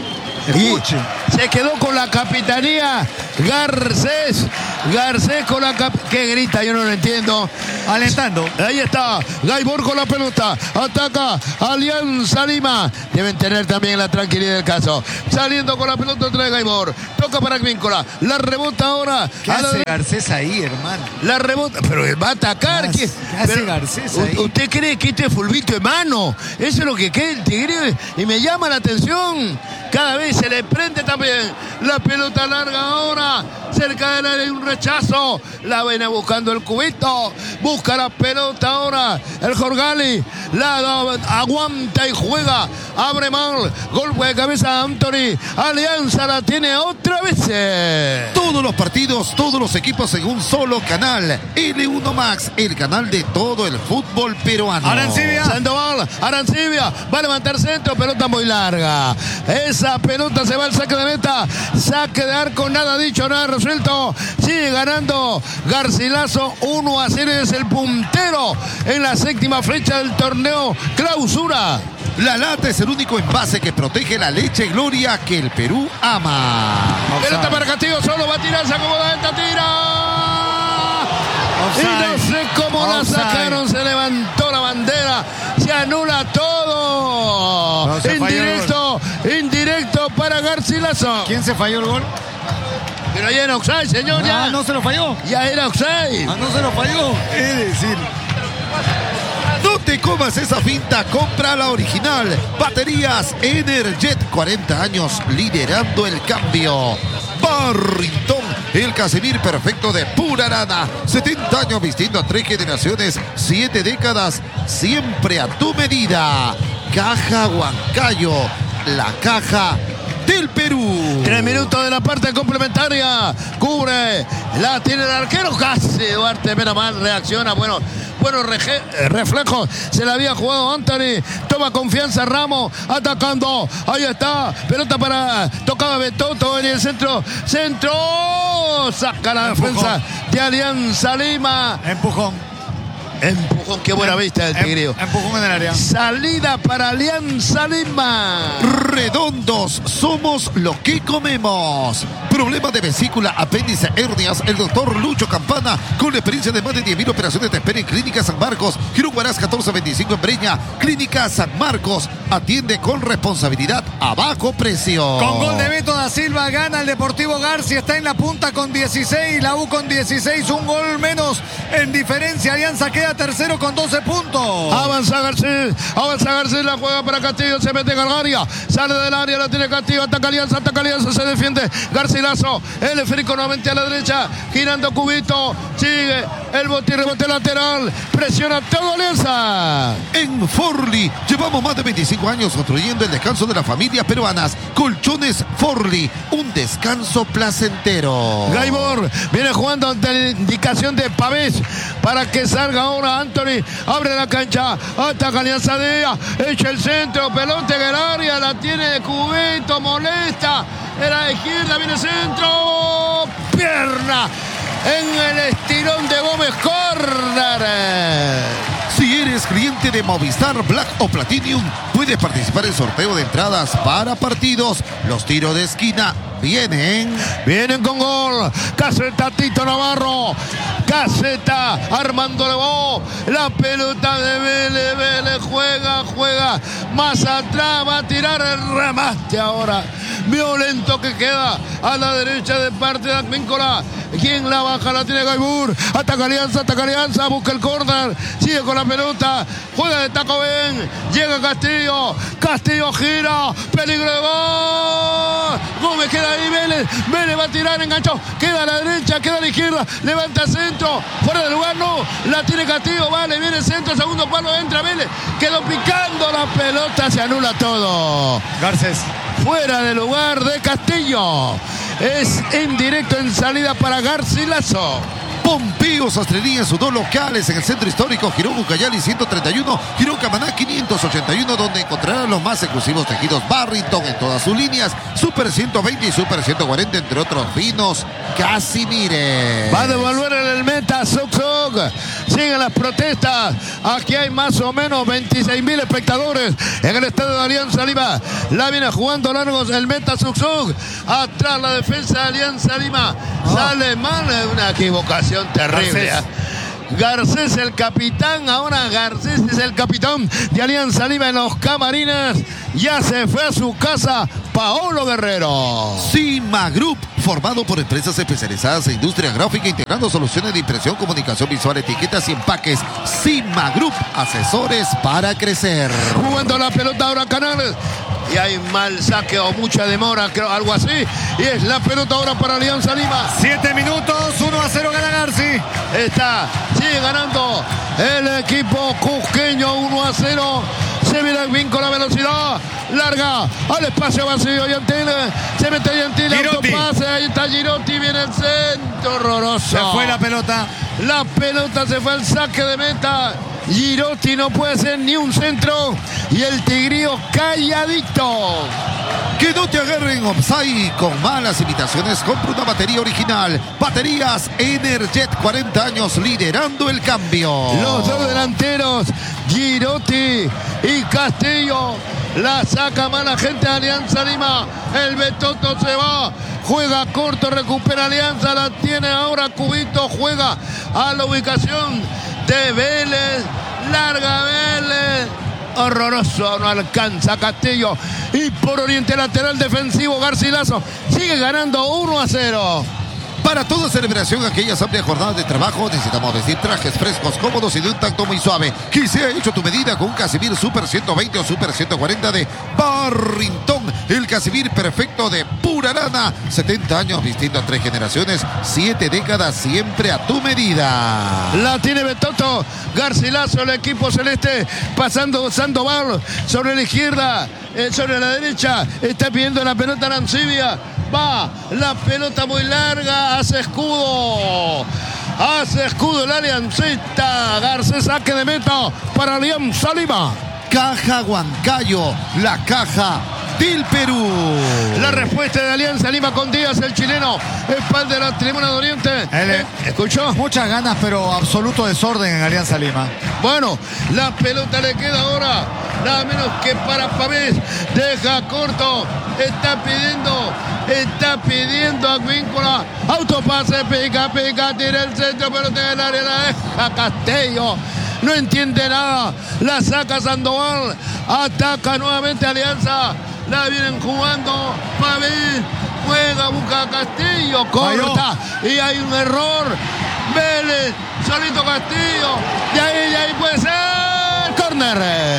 C: Escuche.
B: Y se quedó con la capitanía Garcés. Garcés con la cap... ¿Qué grita? Yo no lo entiendo.
C: Alentando.
B: Ahí está. Gaibor con la pelota. Ataca Alianza Lima. Deben tener también la tranquilidad del caso. Saliendo con la pelota otra de Gaibor. Toca para Advíncula. La rebota ahora.
C: ¿Qué
B: a la
C: hace
B: de...
C: Garcés ahí, hermano?
B: La rebota. Pero va a atacar.
C: ¿Qué
B: ¿Qué,
C: hace- qué hace
B: pero-
C: Garcés ahí?
B: ¿Usted cree que este es fulbito de mano? Eso es lo que cree el Tigre. Y me llama la atención. Cada vez se le prende también. La pelota larga ahora. Cerca del área hay un rechazo. La viene buscando el cubito. Busca la pelota ahora. El Jorgali. La da- aguanta y juega. Abre mal. Golpe de cabeza a Anthony. Alianza la tiene otra vez.
A: Todos los partidos, todos los equipos en un solo canal. L uno Max, el canal de todo el fútbol peruano.
C: Arancibia.
B: Sandoval, Arancibia, va a levantar centro, pelota muy larga. Esa pelota se va al saque de meta. Saque de arco, nada dicho, nada resuelto. Sigue ganando Garcilaso, uno a cero, es el puntero en la séptima fecha del torneo Clausura.
A: La lata es el único envase que protege la leche Gloria que el Perú ama.
B: Pelota para Castillo, solo va a tirar, se acomoda esta, tira. Y no sé cómo la
C: Offside.
B: sacaron, se levantó la bandera, se anula todo.
C: No, se falló el
B: indirecto, indirecto para Garcilaso.
C: ¿Quién se falló el gol?
B: Pero ya era offside, señor, ya.
C: Ah, no se lo falló.
B: Ya era offside.
C: Ah, no se lo falló. Es decir,
A: No te comas esa finta, compra la original. Baterías Energet, cuarenta años liderando el cambio. Barrington, el Casimir perfecto de pura lana. setenta años vistiendo a tres generaciones, siete décadas, siempre a tu medida. Caja Huancayo, la caja del Perú.
B: Tres minutos de la parte complementaria. Cubre. La tiene el arquero. Casi Duarte Mena mal. Reacciona. Bueno. Buenos reje- reflejos. Se la había jugado Anthony. Toma confianza Ramos. Atacando. Ahí está. Pelota para. Tocaba Betoto en el centro. Centro. Saca la
C: Empujón.
B: defensa de Alianza Lima.
C: empujón.
B: Empujón. Qué buena vista del
C: Em-
B: Tigrillo.
C: Empujón en el área.
B: Salida para Alianza Lima.
A: Redondos, somos lo que comemos. Problema de vesícula, apéndice, hernias. El doctor Lucho Campana, con la experiencia de más de diez mil operaciones, te espera en Clínica San Marcos. Girón Huaraz catorce veinticinco en Breña. Clínica San Marcos, atiende con responsabilidad a bajo precio.
C: Con gol de Beto da Silva gana el Deportivo García. Está en la punta con dieciséis. La U con dieciséis. Un gol menos en diferencia. Alianza queda tercero con doce puntos.
B: Avanza Garcés, avanza Garcés, la juega para Castillo, se mete Galgaria, sale del área, la tiene Castillo, ataca Alianza, ataca Alianza, se defiende Garcilaso, el esférico nuevamente a la derecha, girando Cubito, sigue el bote, rebote lateral, presiona todo Alianza.
A: En Forli, llevamos más de veinticinco años construyendo el descanso de las familias peruanas. Colchones Forli, un descanso placentero.
B: Gaibor viene jugando ante la indicación de Pavés para que salga ahora Anthony, abre la cancha, ataca Alianza Díaz, echa el centro, pelota en el área, la tiene de Cubito, molesta, era de izquierda, viene centro, pierna en el estirón de Gómez, córner.
A: Si eres cliente de Movistar Black o Platinum, puedes participar en sorteo de entradas para partidos. Los tiros de esquina vienen.
B: Vienen con gol. Caseta Tito Navarro. Caseta Armando Levó. La pelota de Vélez. Vélez juega, juega. Más atrás va a tirar el remate ahora. Violento que queda a la derecha de parte de Advíncula. ¿Quién la baja? La tiene Gaibur. Ataca Alianza, ataca Alianza. Busca el córner. Sigue con la pelota. Juega de taco bien. Llega Castillo. Castillo gira. Peligro de gol. Gómez queda ahí. Vélez. Vélez va a tirar. Enganchó. Queda a la derecha. Queda a la izquierda. Levanta centro. Fuera del lugar. No. La tiene Castillo. Vale. Viene el centro. Segundo palo. Entra Vélez. Quedó picando la pelota. Se anula todo.
C: Garcés.
B: Fuera de lugar de Castillo. Es indirecto en salida para Garcilaso.
A: Pompeo Sastrería en sus dos locales en el centro histórico Girón Ucayali ciento treinta y uno, Girón Camaná quinientos ochenta y uno, donde encontrarán los más exclusivos tejidos Barrington en todas sus líneas, Super ciento veinte y Super ciento cuarenta, entre otros finos Casimires.
B: Va a devolver en el meta Zug Zug. siguen las protestas. Aquí hay más o menos veintiséis mil espectadores en el estadio de Alianza Lima. La viene jugando largos el meta Suksuk. Atrás la defensa de Alianza Lima. Oh. Sale mal, una equivocación terrible. Garcés. Garcés el capitán, ahora Garcés es el capitán de Alianza Lima en los camarines. Ya se fue a su casa Paolo Guerrero.
A: Cima Group, formado por empresas especializadas en industria gráfica, integrando soluciones de impresión, comunicación visual, etiquetas y empaques. Cima Group, asesores para crecer.
B: Jugando la pelota ahora Canales. Y hay mal saque o mucha demora, creo, algo así. Y es la pelota ahora para Alianza Lima.
C: Siete minutos, uno a cero gana Garci.
B: Está, sigue ganando el equipo cusqueño, uno a cero. Se viene bien con la velocidad. Larga al espacio vacío. Yantil se mete Yantil. Autopase. Ahí está Girotti. Viene el centro. Horroroso.
C: Se fue la pelota.
B: La pelota se fue al saque de meta. Girotti no puede hacer ni un centro. Y el tigrío calladito.
A: Que no te agarren offside con malas imitaciones. Compra una batería original. Baterías Energet, cuarenta años liderando el cambio.
B: Los dos delanteros, Girotti y Castillo. La saca mala gente de Alianza Lima. El Betoto se va. Juega corto, recupera Alianza. La tiene ahora Cubito. Juega a la ubicación de Vélez. Larga Vélez. Horroroso, no alcanza Castillo. Y por oriente lateral defensivo Garcilaso sigue ganando uno a cero.
A: Para toda celebración, aquellas amplias jornadas de trabajo, necesitamos vestir trajes frescos, cómodos y de un tacto muy suave. Que sea hecho tu medida con un Casimir Super ciento veinte o Super ciento cuarenta de Barrington. El Casimir perfecto de pura lana. setenta años vistiendo a tres generaciones, siete décadas siempre a tu medida.
B: La tiene Betoto. Garcilaso, el equipo celeste, pasando Sandoval sobre la izquierda, eh, sobre la derecha. Está pidiendo la pelota Arancibia. Va la pelota muy larga, hace escudo. Hace escudo el Aliancita. Garcés saque de meta para Alianza Lima.
A: Caja Huancayo, la caja del Perú.
B: La respuesta de Alianza Lima con Díaz, el chileno, espalda de la tribuna de Oriente.
C: Eh,
B: ¿Escuchó?
C: Muchas ganas, pero absoluto desorden en Alianza Lima.
B: Bueno, la pelota le queda ahora, nada menos que para Pavés. Deja corto, está pidiendo, está pidiendo a Víncula. Autopase, pica, pica, tira el centro, pero tiene el área, la deja Castello. No entiende nada, la saca Sandoval, ataca nuevamente Alianza, la vienen jugando, Pavés, juega, busca a Castillo, corta, y hay un error, Vélez, solito Castillo, y ahí, y ahí puede ser, córner.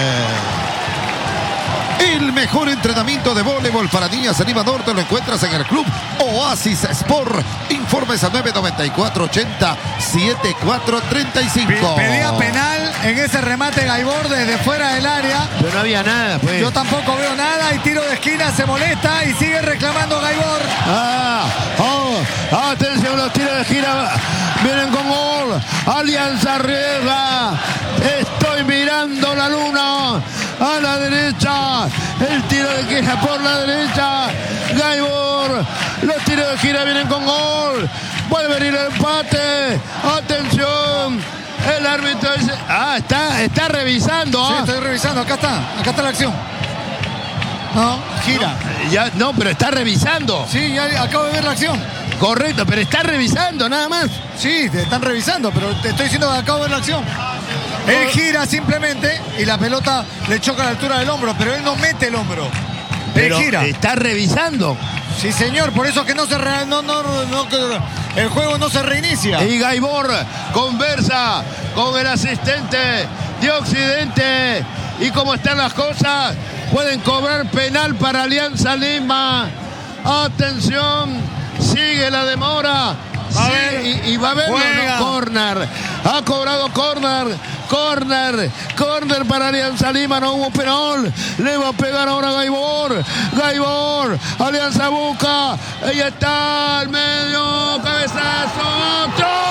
A: El mejor entrenamiento de voleibol para niñas en Lima Norte lo encuentras en el Club Oasis Sport. Informes a nueve noventa y cuatro ochenta setenta y cuatro treinta y cinco.
C: Pedía penal en ese remate Gaibor desde fuera del área.
B: Pero no había nada, pues.
C: Yo tampoco veo nada y tiro de esquina, se molesta y sigue reclamando Gaibor.
B: Ah, oh, atención, los tiros de esquina vienen con gol. Alianza arriesga. Estoy mirando la luna. A la derecha, el tiro de esquina por la derecha, Gaibor, los tiros de esquina vienen con gol, vuelve a venir el empate, atención, el árbitro dice, ah, está, está revisando.
C: Sí,
B: ¿ah?
C: estoy revisando, acá está, acá está la acción. No, gira.
B: No, ya, no, pero está revisando.
C: Sí, ya acabo de ver la acción.
B: Correcto, pero está revisando nada más.
C: Sí, te están revisando, pero te estoy diciendo que acabo de ver la acción. Él gira simplemente y la pelota le choca a la altura del hombro, pero él no mete el hombro.
B: Pero
C: él gira.
B: Está revisando.
C: Sí, señor, por eso es que no se re, no, no, no, el juego no se reinicia.
B: Y Gaibor conversa con el asistente de Occidente. Y como están las cosas, pueden cobrar penal para Alianza Lima. Atención, sigue la demora.
C: Va
B: Sí, y, y va a haber no, corner. Ha cobrado corner. Corner. Corner para Alianza Lima. No hubo penal. Le va a pegar ahora a Gaibor. Gaibor. Alianza busca. Ahí está al medio. Cabezazo.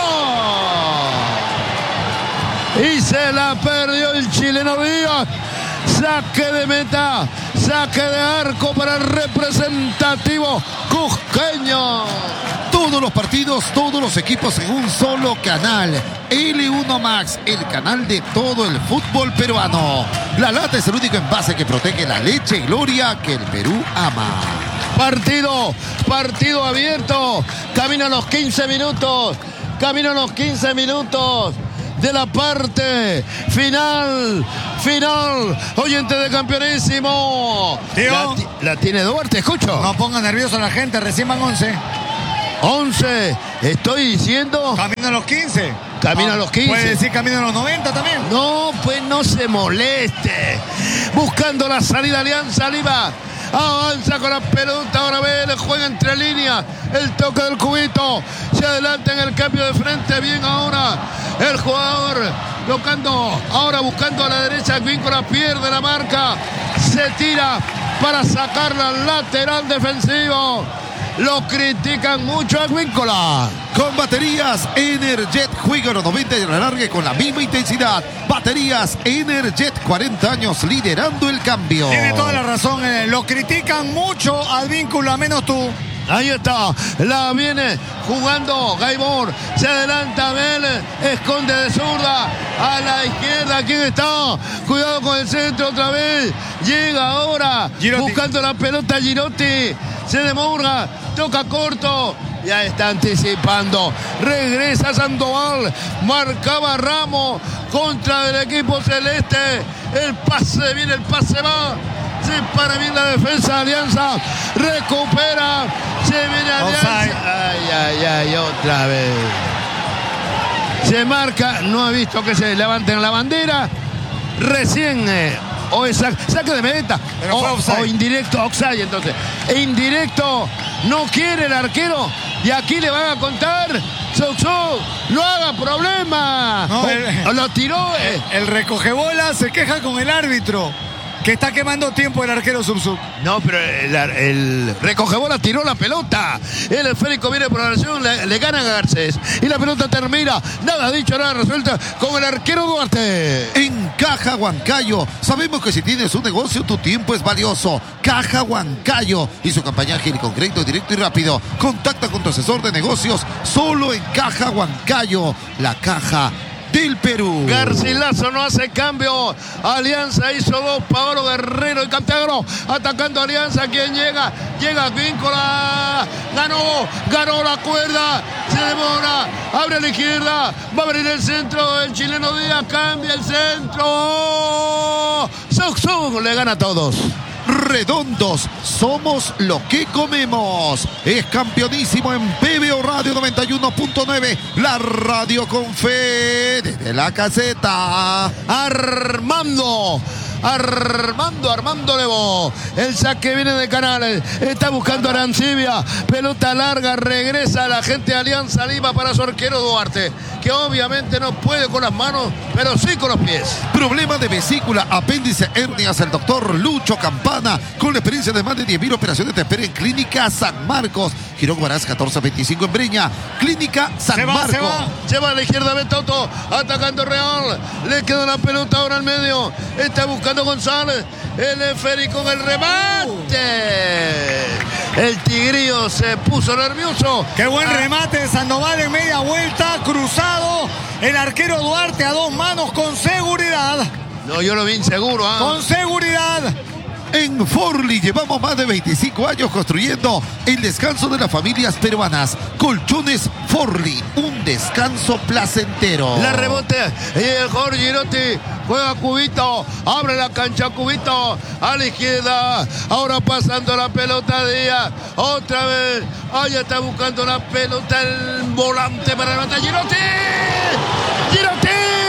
B: ¡Tro! Y se la perdió el chileno Díaz. Saque de meta. Saque de arco para el representativo cusqueño.
A: Todos los partidos, todos los equipos en un solo canal. L uno Max, el canal de todo el fútbol peruano. La Lata es el único envase que protege la leche y gloria que el Perú ama.
B: Partido, partido abierto. Camino a los quince minutos. Camino a los quince minutos de la parte final. Final. Oyente de Campeonísimo. La, la tiene Duarte, escucho.
C: No ponga nervioso a la gente, recién van once.
B: once, estoy diciendo.
C: Camino a los quince.
B: Camino a los quince.
C: Puede decir camino a los noventa también.
B: No, pues no se moleste. Buscando la salida Alianza Lima. Avanza con la pelota, ahora ve, le juega entre líneas, el toque del cubito, se adelanta en el cambio de frente, bien ahora el jugador, tocando, ahora buscando a la derecha, Advíncula pierde la marca, se tira para sacarla al lateral defensivo. Lo critican mucho a Advíncula.
A: Con baterías Energet, juega los noventa y alargue con la misma intensidad. Baterías Energet, cuarenta años liderando el cambio.
C: Tiene toda la razón, eh, lo critican mucho Advíncula, menos tú.
B: Ahí está, la viene jugando Gaibor, se adelanta Vélez, esconde de zurda, a la izquierda, ¿quién está? Cuidado con el centro otra vez, llega ahora, Girotti. Buscando la pelota Girotti, se demora, toca corto, ya está anticipando, regresa Sandoval, marcaba Ramos contra el equipo celeste, el pase viene, el pase va. Se para bien la defensa de Alianza. Recupera. Se viene Alianza. Ay, ay, ay, otra vez. Se marca. No ha visto que se levanten la bandera. Recién. Eh, o es saque, saque de meta. O, o indirecto. Offside, entonces. E indirecto. No quiere el arquero. Y aquí le van a contar. Sousa, no haga problema. No, el, o, lo tiró. Eh.
C: El recogebola se queja con el árbitro. Que está quemando tiempo el arquero Subsub.
B: No, pero el, el recogebola tiró la pelota. El esférico viene por la acción, le, le gana a Garcés. Y la pelota termina. Nada dicho, nada resuelta con el arquero Duarte.
A: En Caja Huancayo, sabemos que si tienes un negocio, tu tiempo es valioso. Caja Huancayo y su campaña Gil con crédito directo y rápido. Contacta con tu asesor de negocios solo en Caja Huancayo. La Caja del Perú.
B: Garcilaso no hace cambio. Alianza hizo dos. Paolo Guerrero y Cantagro atacando a Alianza. ¿Quién llega? Llega Advíncula. Ganó. Ganó la cuerda. Se demora. Abre a la izquierda. Va a abrir el centro. El chileno Díaz cambia el centro. Sousa le gana a todos.
A: Redondos, somos lo que comemos. Es campeonísimo en P B O Radio noventa y uno punto nueve, la radio con fe desde la caseta.
B: Armando. Armando, Armando Levo. El saque viene de Canales. Está buscando a Arancibia. Pelota larga. Regresa la gente de Alianza Lima para su arquero Duarte, que obviamente no puede con las manos, pero sí con los pies.
A: Problema de vesícula, apéndice, hernias. El doctor Lucho Campana, con la experiencia de más de diez mil operaciones, te espera en Clínica San Marcos. Girón Guaraz catorce veinticinco en Breña. Clínica San
B: se va,
A: Marcos.
B: Se va, se va a la izquierda Betoto. Atacando Real. Le queda la pelota ahora al medio. Está buscando González, el Eferi con el remate. El Tigrillo se puso nervioso.
C: Qué buen remate de Sandoval en media vuelta, cruzado. El arquero Duarte a dos manos con seguridad.
B: No, yo lo vi inseguro. ¿eh?
C: Con seguridad.
A: En Forli llevamos más de veinticinco años construyendo el descanso de las familias peruanas. Colchones Forli, un descanso placentero.
B: La rebote y el Jorge Girotti juega Cubito, abre la cancha Cubito a la izquierda, ahora pasando la pelota Díaz, otra vez, allá está buscando la pelota el volante para levantar Girotti. Girotti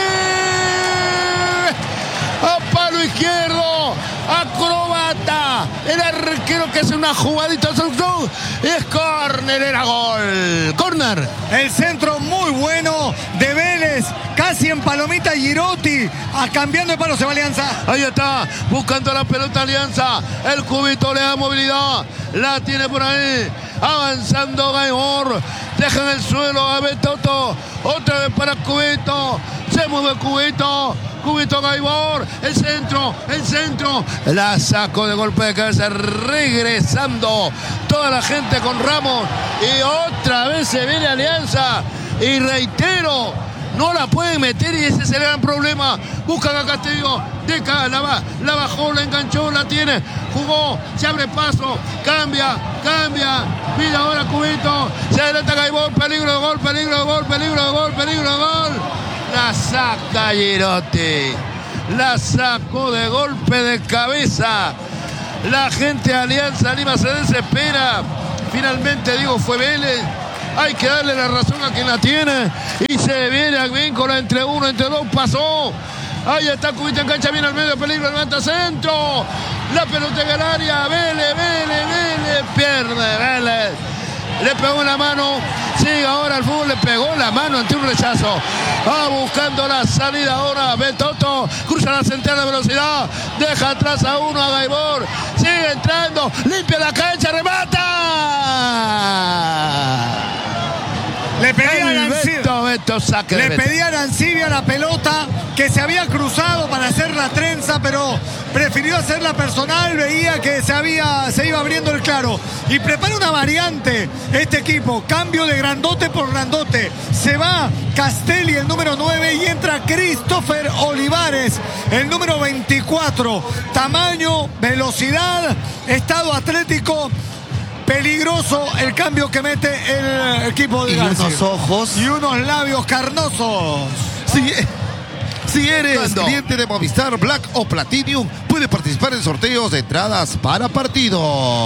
B: a palo izquierdo, acrobata, el arquero que hace una jugadita, es córner, era gol, córner.
C: El centro muy bueno de Vélez, casi en palomita Girotti, a cambiando de palo se va Alianza.
B: Ahí está, buscando la pelota Alianza, el Cubito le da movilidad, la tiene por ahí, avanzando Gaibor, deja en el suelo a Betoto, otra vez para Cubito, se mueve Vamos de Cubito. Cubito Gaibor. El centro. El centro. La sacó de golpe de cabeza. Regresando toda la gente con Ramos. Y otra vez se viene Alianza. Y reitero, no la pueden meter y ese es el gran problema. Buscan a Castillo. Deca, la, va, la bajó, la enganchó, la tiene. Jugó, se abre paso. Cambia, cambia. Mira ahora Cubito. Se adelanta Gaibor. Peligro de gol, peligro de gol, peligro de gol, peligro de gol. La saca Girotti. La sacó de golpe de cabeza. La gente de Alianza Lima se desespera. Finalmente, digo, fue Vélez. Hay que darle la razón a quien la tiene. Y se viene Advíncula entre uno, entre dos. Pasó. Ahí está Cubito, engancha bien al medio, peligro, levanta centro. La pelota en el área. Vélez, Vélez, Vélez. Pierde Vélez. Le pegó en la mano. Sigue ahora el fútbol. Le pegó en la mano ante un rechazo. Va buscando la salida ahora. Betoto. Cruza la central de velocidad. Deja atrás a uno a Gaibor. Sigue entrando. Limpia la cancha. Remata.
C: Le pedían a
B: Beto, Beto, saque
C: Le
B: Beto.
C: pedían a Arancibia la pelota que se había cruzado para hacer la trenza, pero prefirió hacerla personal. Veía que se, había, se iba abriendo el claro. Y prepara una variante este equipo. Cambio de grandote por grandote. Se va Castelli, el número nueve, y entra Christopher Olivares, el número veinticuatro. Tamaño, velocidad, estado atlético. Peligroso el cambio que mete el equipo de
A: Y
C: García.
A: unos ojos.
C: Y unos labios carnosos.
A: Si, si eres
B: ¿Cuándo?
A: cliente de Movistar Black o Platinum, puedes participar en sorteos de entradas para partidos.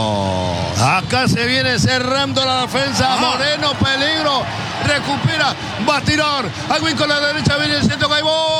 B: Acá se viene cerrando la defensa.
C: Ah.
B: Moreno, peligro. Recupera. Va a tirar. Alvin con la derecha. Viene el centro.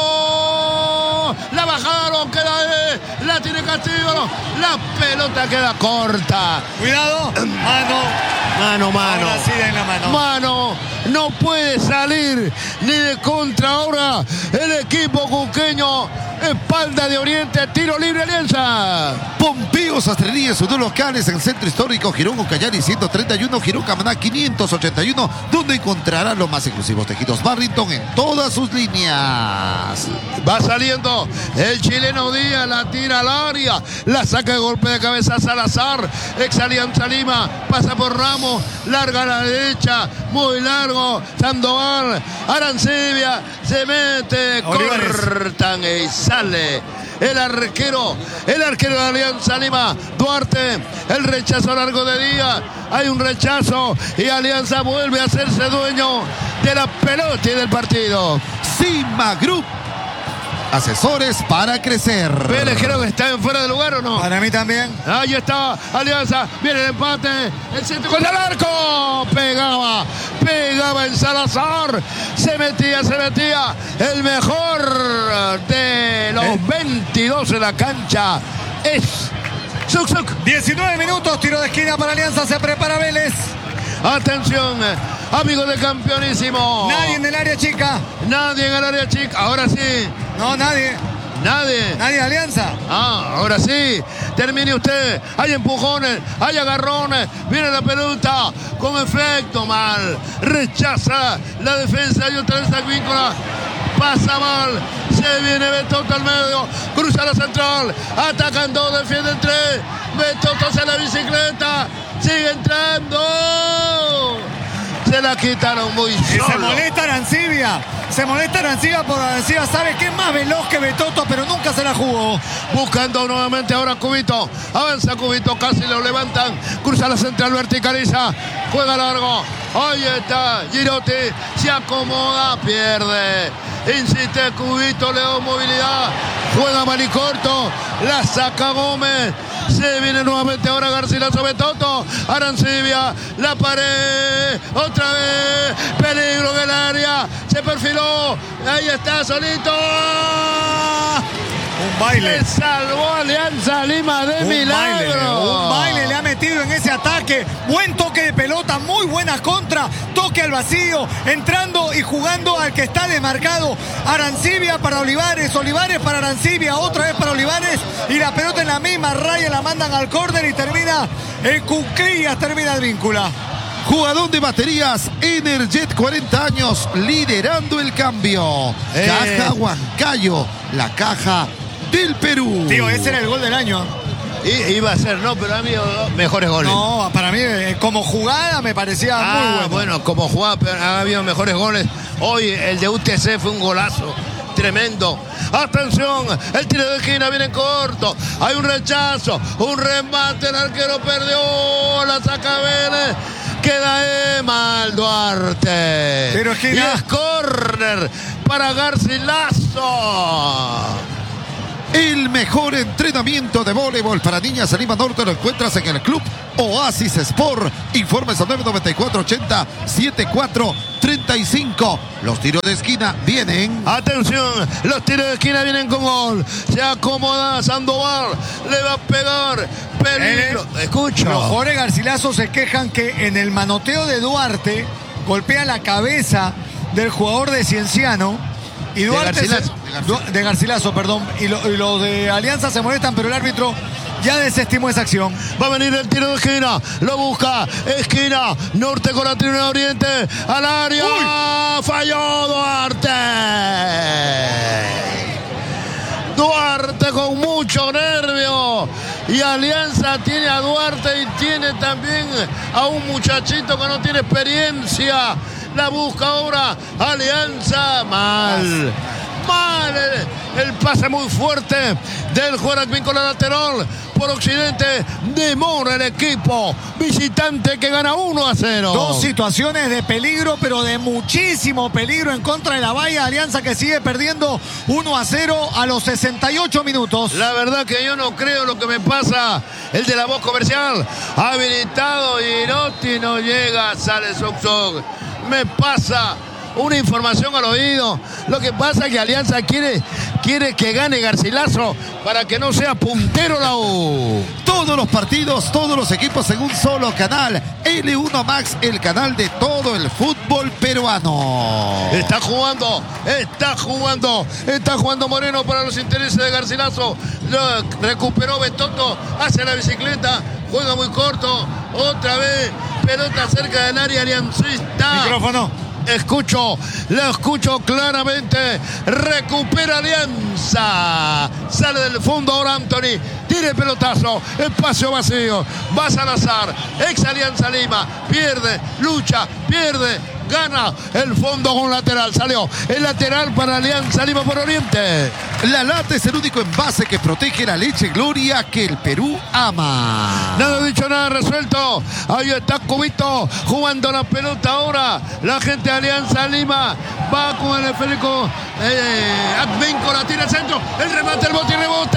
B: Gaibor. La bajaron. Queda ahí. La tiene Castillo. La pelota queda corta.
C: Cuidado. Mano.
B: Mano, mano.
C: Ahora sí en la mano.
B: Mano. No puede salir ni de contra ahora el equipo cuqueño. Espalda de Oriente. Tiro libre Alianza.
A: Pompeo Sastrería, sus dos locales en Centro Histórico, Girón Ucayali ciento treinta y uno, Girón Camaná quinientos ochenta y uno, donde encontrarán los más exclusivos tejidos Barrington en todas sus líneas.
B: Va saliendo el chileno Díaz, la tira al área, la saca de golpe de cabeza Salazar, ex Alianza Lima, pasa por Ramos, larga a la derecha, muy largo, Sandoval, Arancibia, se mete,
C: Olivares.
B: cortan y sale. El arquero, el arquero de Alianza Lima, Duarte, el rechazo largo de Díaz, hay un rechazo y Alianza vuelve a hacerse dueño de la pelota y del partido.
A: Sigma Group, asesores para crecer.
B: Vélez creo que está en fuera de lugar o no.
C: Para mí también.
B: Ahí está Alianza, viene el empate, el centro con el arco, pegaba, pegaba en Salazar, se metía, se metía, el mejor de los veintidós en la cancha es Suk Suk.
C: diecinueve minutos, tiro de esquina para Alianza, se prepara Vélez.
B: Atención, amigos de Campeonísimo.
C: Nadie en el área chica.
B: Nadie en el área chica, ahora sí,
C: No, nadie.
B: nadie.
C: Nadie de Alianza.
B: Ah, ahora sí, termine usted. Hay empujones, hay agarrones. Viene la pelota con efecto mal. Rechaza la defensa y otra vez Advíncula. Pasa mal. Se viene Betoto al medio. Cruza la central. Atacan dos, defienden tres. Betoto hace la bicicleta. Sigue entrando. Se la quitaron muy
C: Y se
B: solo.
C: molesta Arancibia. Se molesta Arancibia por Arancibia. Sabe que es más veloz que Betoto, pero nunca se la jugó.
B: Buscando nuevamente ahora Cubito. Avanza Cubito, casi lo levantan. Cruza la central, verticaliza. Juega largo. Ahí está Girotti. Se acomoda, pierde. Insiste Cubito, le da movilidad. Juega Manicorto. La saca Gómez. Se viene nuevamente ahora Garcilaso, Betoto. Arancibia. La pared. Otra vez. Peligro en el área. Se perfiló. Ahí está solito.
C: Un baile.
B: Se salvó Alianza Lima de
C: Un
B: milagro.
C: baile, un baile le ha metido en ese ataque. Buen toque de pelota, muy buena contra. Toque al vacío, entrando y jugando al que está desmarcado. Arancibia para Olivares, Olivares para Arancibia, otra vez para Olivares. Y la pelota en la misma raya la mandan al córner y termina el Cuclillas, termina el víncula.
A: Jugador de baterías Energet, cuarenta años, liderando el cambio.
B: Eh.
A: Caja Huancayo, la caja del Perú.
C: Tío, ese era el gol del año.
B: I, iba a ser, no, pero ha habido mejores goles.
C: No, para mí, eh, como jugada me parecía
B: ah,
C: muy bueno.
B: bueno, como jugada, pero ha habido mejores goles. Hoy el de U T C fue un golazo. Tremendo. Atención, el tiro de esquina viene en corto. Hay un rechazo, un remate, el arquero perdió, la saca Vélez. Queda Emal Duarte.
C: Tiro esquina.
B: Y es córner para Garcilaso.
A: El mejor entrenamiento de voleibol para niñas en Lima Norte lo encuentras en el Club Oasis Sport. Informes al nueve nueve cuatro ochenta setenta y cuatro treinta y cinco. Los tiros de esquina vienen.
B: Atención, los tiros de esquina vienen con gol. Se acomoda Sandoval, le va a pegar. Peligro. Escucha.
C: Los jugadores Garcilaso se quejan que en el manoteo de Duarte golpea la cabeza del jugador de Cienciano. Y Duarte
B: de Garcilaso,
C: se,
B: de Garcilaso.
C: de Garcilaso, perdón. Y los lo de Alianza se molestan, pero el árbitro ya desestimó esa acción.
B: Va a venir el tiro de esquina. Lo busca. Esquina. Norte con la tribuna Oriente. Al área. ¡Uy! Falló Duarte. Duarte con mucho nervio. Y Alianza tiene a Duarte y tiene también a un muchachito que no tiene experiencia. La busca ahora Alianza. Mal. Mal. El, el pase muy fuerte del jugador Advíncula lateral. Por Occidente demora el equipo visitante que gana uno a cero.
C: Dos situaciones de peligro, pero de muchísimo peligro en contra de la valla. Alianza que sigue perdiendo uno a cero a los sesenta y ocho minutos.
B: La verdad que yo no creo lo que me pasa. El de la voz comercial habilitado y Noti no llega, sale Sok Sok. Me pasa una información al oído. Lo que pasa es que Alianza quiere, quiere que gane Garcilaso para que no sea puntero la U.
A: Todos los partidos, todos los equipos en un solo canal. L uno Max, el canal de todo el fútbol peruano.
B: Está jugando, está jugando, está jugando Moreno para los intereses de Garcilaso. Lo recuperó Betoto, hace la bicicleta, juega muy corto. Otra vez, pelota cerca del área aliancista.
C: Micrófono.
B: Escucho, lo escucho claramente. Recupera Alianza. Sale del fondo ahora Anthony. Tira el pelotazo. Espacio vacío. Va Salazar. Ex Alianza Lima. Pierde, lucha, pierde. Gana el fondo con lateral. Salió el lateral para Alianza Lima por Oriente.
A: La lata es el único envase que protege la leche Gloria que el Perú ama.
B: Nada dicho, nada resuelto. Ahí está Cubito jugando la pelota ahora. La gente de Alianza Lima va con el esférico. Eh, Advíncula tira el centro. El remate, el bote y rebote.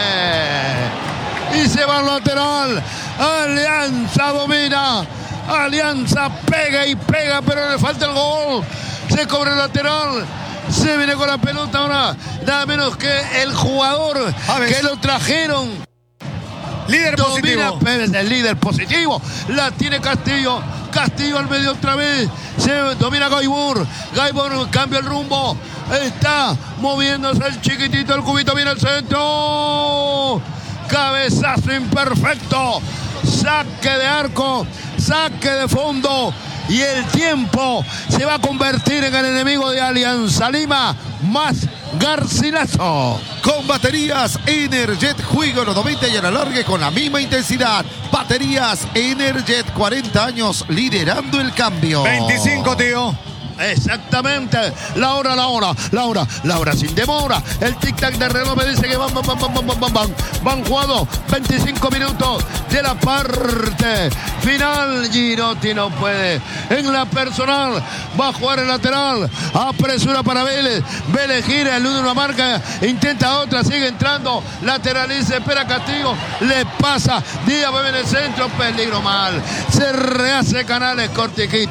B: Y se va al lateral. Alianza domina. Alianza pega y pega, pero le falta el gol. Se cobra el lateral. Se viene con la pelota ahora. Nada menos que el jugador que lo trajeron.
C: Líder
B: Domina
C: positivo.
B: Pérez, el líder positivo. La tiene Castillo. Castillo al medio otra vez. Se domina Gaibor. Gaibor cambia el rumbo. Está moviéndose el chiquitito. El Cubito viene al centro. Cabezazo imperfecto. Saque de arco. Saque de fondo. Y el tiempo se va a convertir en el enemigo de Alianza Lima. Más Garcilaso.
A: Con baterías Energet, juega los noventa y a la larga con la misma intensidad. Baterías Energet, cuarenta años liderando el cambio.
C: veinticinco, tío.
B: Exactamente, la hora, la hora, la hora, la hora sin demora. El tic-tac de reloj me dice que van, van, van, van, van, van, van. Van jugado veinticinco minutos de la parte final. Girotti no puede. En la personal va a jugar el lateral. Apresura para Vélez. Vélez gira, el uno una marca, intenta otra, sigue entrando. Lateraliza, espera Castillo. Le pasa. Díaz va en el centro, peligro mal. Se rehace Canales, cortiquita.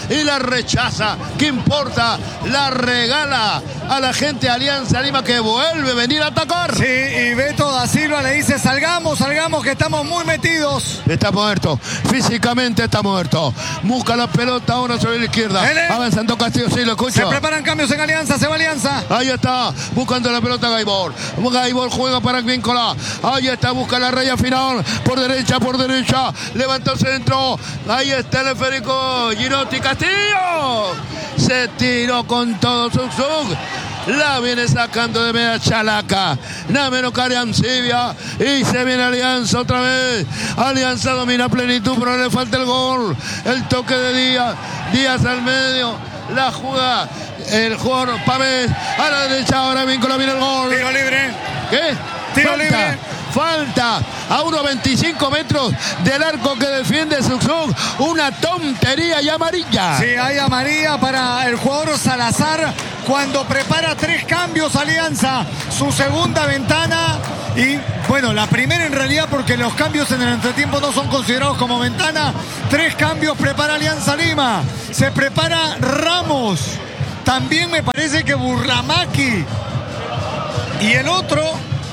B: y la rechaza. ¿Qué importa? La regala a la gente de Alianza Lima, que vuelve a venir a atacar.
C: Sí, y Beto da Silva le dice: salgamos, salgamos, que estamos muy metidos.
B: Está muerto, físicamente está muerto. Busca la pelota ahora sobre la izquierda.
C: Ele.
B: Avanzando Castillo, sí, lo escucho.
C: Se preparan cambios en Alianza, se va Alianza.
B: Ahí está, buscando la pelota Gaibor. Gaibor juega para Víncola. Ahí está, busca la raya final. Por derecha, por derecha. Levanta el centro. Ahí está el esférico. Girotti, Castillo. Se tiró con todo Zug. La viene sacando de media Chalaca. Nada menos que Ariancibia. Y se viene Alianza otra vez. Alianza domina a plenitud, pero le falta el gol. El toque de Díaz. Díaz al medio. La jugada. El jugador Pavés. A la derecha ahora Víncola, viene el gol.
C: Tiro libre.
B: ¿Qué?
C: Tiro
B: Falta.
C: libre.
B: Falta a unos veinticinco metros del arco que defiende Zug. Una tontería y amarilla.
C: Sí, hay amarilla para el jugador Salazar cuando prepara tres cambios Alianza. Su segunda ventana y, bueno, la primera en realidad, porque los cambios en el entretiempo no son considerados como ventana. Tres cambios prepara Alianza Lima. Se prepara Ramos. También me parece que Burlamaqui. Y el otro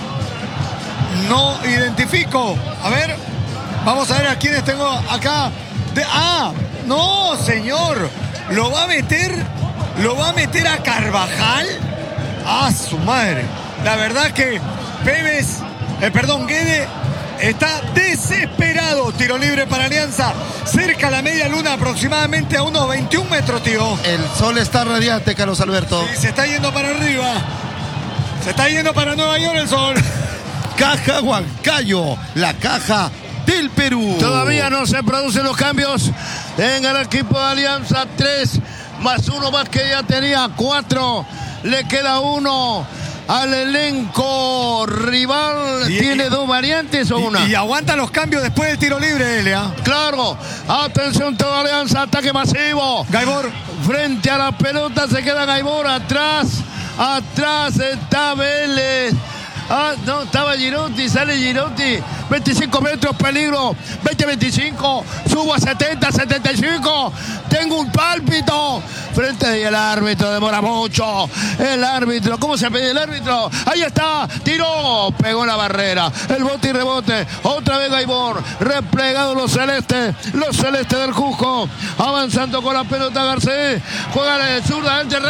C: no identifico. A ver, vamos a ver a quiénes tengo acá. De, ah, no, señor. Lo va a meter, lo va a meter a Carvajal. Ah, su madre. La verdad que Pérez, eh, perdón, Guede está desesperado. Tiro libre para Alianza. Cerca a la media luna, aproximadamente a unos veintiún metros, tío.
A: El sol está radiante, Carlos Alberto.
C: Y se está yendo para arriba. Se está yendo para Nueva York el sol.
A: Caja Huancayo, la caja del Perú.
B: Todavía no se producen los cambios en el equipo de Alianza. Tres más uno más que ya tenía cuatro. Le queda uno al elenco rival.
C: Y,
B: ¿Tiene
C: y,
B: dos variantes o
C: y,
B: una?
C: Y aguanta los cambios después del tiro libre, Elia.
B: Claro. Atención toda Alianza. Ataque masivo.
C: Gaibor.
B: Frente a la pelota se queda Gaibor. Atrás. Atrás está Vélez. Ah, no, estaba Girotti, sale Girotti, veinticinco metros, peligro, veinte veinticinco, subo a setenta, setenta y cinco, tengo un pálpito, frente del árbitro, demora mucho, el árbitro, ¿cómo se pide el árbitro? Ahí está, tiró, pegó la barrera, el bote y rebote, otra vez Gaibor, replegado los celestes, los celestes del Cusco, avanzando con la pelota Garcés, juega de zurda, el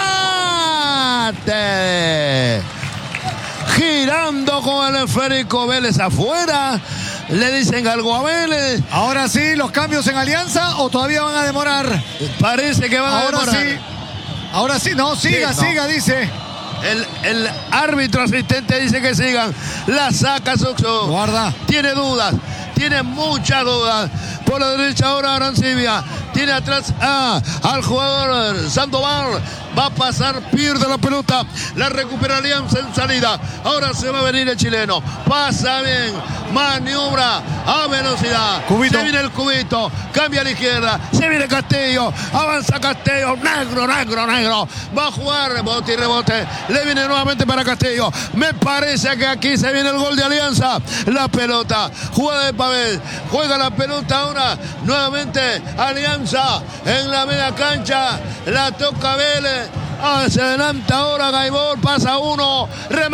B: remate. Girando con el esférico Vélez afuera. Le dicen algo a Vélez.
C: Ahora sí, los cambios en Alianza o todavía van a demorar.
B: Parece que van
C: ahora
B: a demorar.
C: Sí. Ahora sí, no, siga,
B: sí, no.
C: siga, dice.
B: El, el árbitro asistente dice que sigan. La saca Soxo.
C: Guarda.
B: Tiene dudas. Tiene muchas dudas. Por la derecha ahora Arancibia. Tiene atrás a, al jugador Sandoval. Va a pasar, pierde la pelota. La recupera Alianza en salida. Ahora se va a venir el chileno. Pasa bien. Maniobra a velocidad.
C: Cubito.
B: Se viene el cubito. Cambia a la izquierda. Se viene Castillo. Avanza Castillo. Negro, negro, negro. Va a jugar rebote y rebote. Le viene nuevamente para Castillo. Me parece que aquí se viene el gol de Alianza. La pelota. Jugada de Pavel. Juega la pelota ahora. Nuevamente Alianza en la media cancha. La toca Vélez. Ah, se adelanta ahora Gaibor, pasa uno,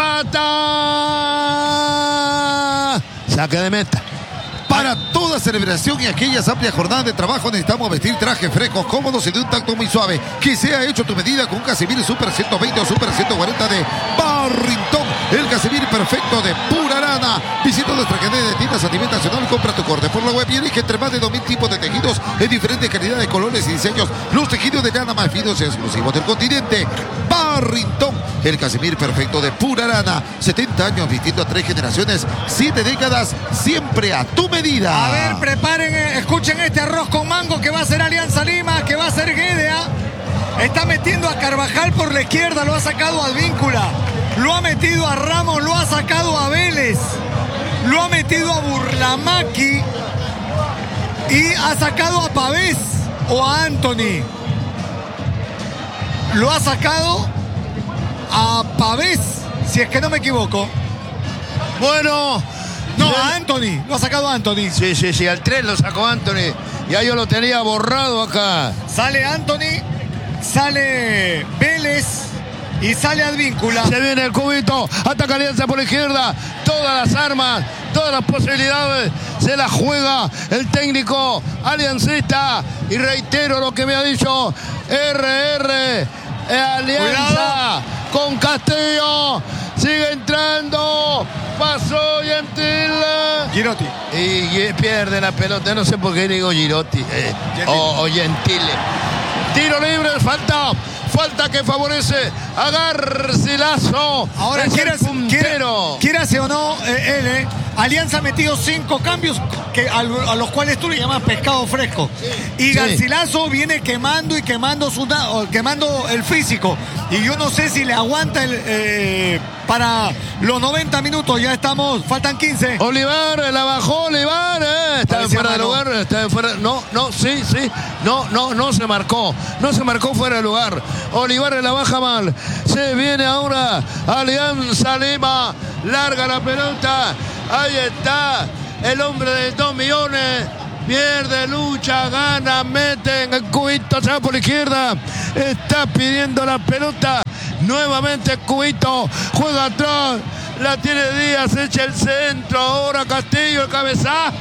B: remata. Saque de meta.
A: Para toda celebración y aquellas amplias jornadas de trabajo necesitamos vestir trajes frescos, cómodos y de un tacto muy suave. Que sea hecho a tu medida con un Casimir Super ciento veinte o Super ciento cuarenta de Barrington. El Casimir perfecto de pura lana. Visita nuestra cadena de tiendas a nivel nacional. Compra tu corte por la web y elige entre más de dos mil tipos de tejidos en diferentes calidades, colores y diseños. Los tejidos de lana más finos y exclusivos del continente. Barrington. El Casimir perfecto de pura lana. setenta años vistiendo a tres generaciones. siete décadas. Siempre a tu medida.
C: A ver, preparen, escuchen este arroz con mango que va a ser Alianza Lima, que va a ser Guedea. Está metiendo a Carvajal por la izquierda, lo ha sacado a Advíncula. Lo ha metido a Ramos, lo ha sacado a Vélez. Lo ha metido a Burlamaqui. Y ha sacado a Pavés o a Anthony. Lo ha sacado a Pavés, si es que no me equivoco.
B: Bueno.
C: No, a Anthony. Lo ha sacado a Anthony.
B: Sí, sí, sí. Al tres lo sacó Anthony. Ya yo lo tenía borrado acá.
C: Sale Anthony, sale Vélez y sale Advíncula.
B: Se viene el cubito, ataca Alianza por la izquierda. Todas las armas, todas las posibilidades se las juega el técnico aliancista. Y reitero lo que me ha dicho R R eh, Alianza. Cuidado con Castillo. Sigue entrando. Pasó Gentil.
C: Girotti.
B: Y, y pierde la pelota. No sé por qué digo Girotti. Eh, o, o Gentile. Tiro libre, falta. Falta que favorece a Garcilaso.
C: Ahora, quieras, quieras o no, eh, él, eh, Alianza ha metido cinco cambios que, a, a los cuales tú le llamas pescado fresco. Sí. Y Garcilaso sí. viene quemando y quemando, su, quemando el físico. Y yo no sé si le aguanta el, eh, para los noventa minutos. Ya estamos, faltan quince.
B: Olivar, la bajó Olivar. Eh, está fuera de lugar. Está fuera, no, no, sí, sí. No, no, no se marcó. No se marcó fuera de lugar. Olivar la baja mal. Se viene ahora Alianza Lima. Larga la pelota. Ahí está el hombre de dos millones. Pierde, lucha, gana, mete en el cubito, se va por la izquierda. Está pidiendo la pelota. Nuevamente el cubito. Juega atrás. La tiene Díaz, echa el centro. Ahora Castillo, el cabezazo.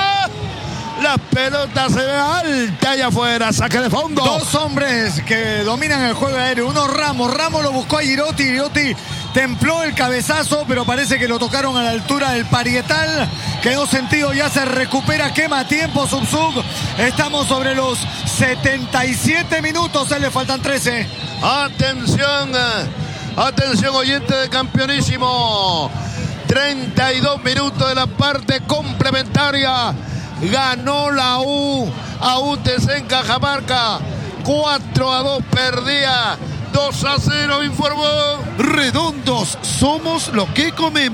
B: La pelota se ve alta allá afuera, saque de fondo.
C: Dos hombres que dominan el juego aéreo. Uno Ramos, Ramos lo buscó a Girotti. Girotti templó el cabezazo, pero parece que lo tocaron a la altura del parietal. Quedó sentido, ya se recupera, quema tiempo Subsug. Estamos sobre los setenta y siete minutos, a él le faltan trece.
B: Atención, atención oyente de Campeonísimo. treinta y dos minutos de la parte complementaria. Ganó la U a U T C en Cajamarca. cuatro a dos perdía. dos a cero informó.
A: Redondos, somos lo que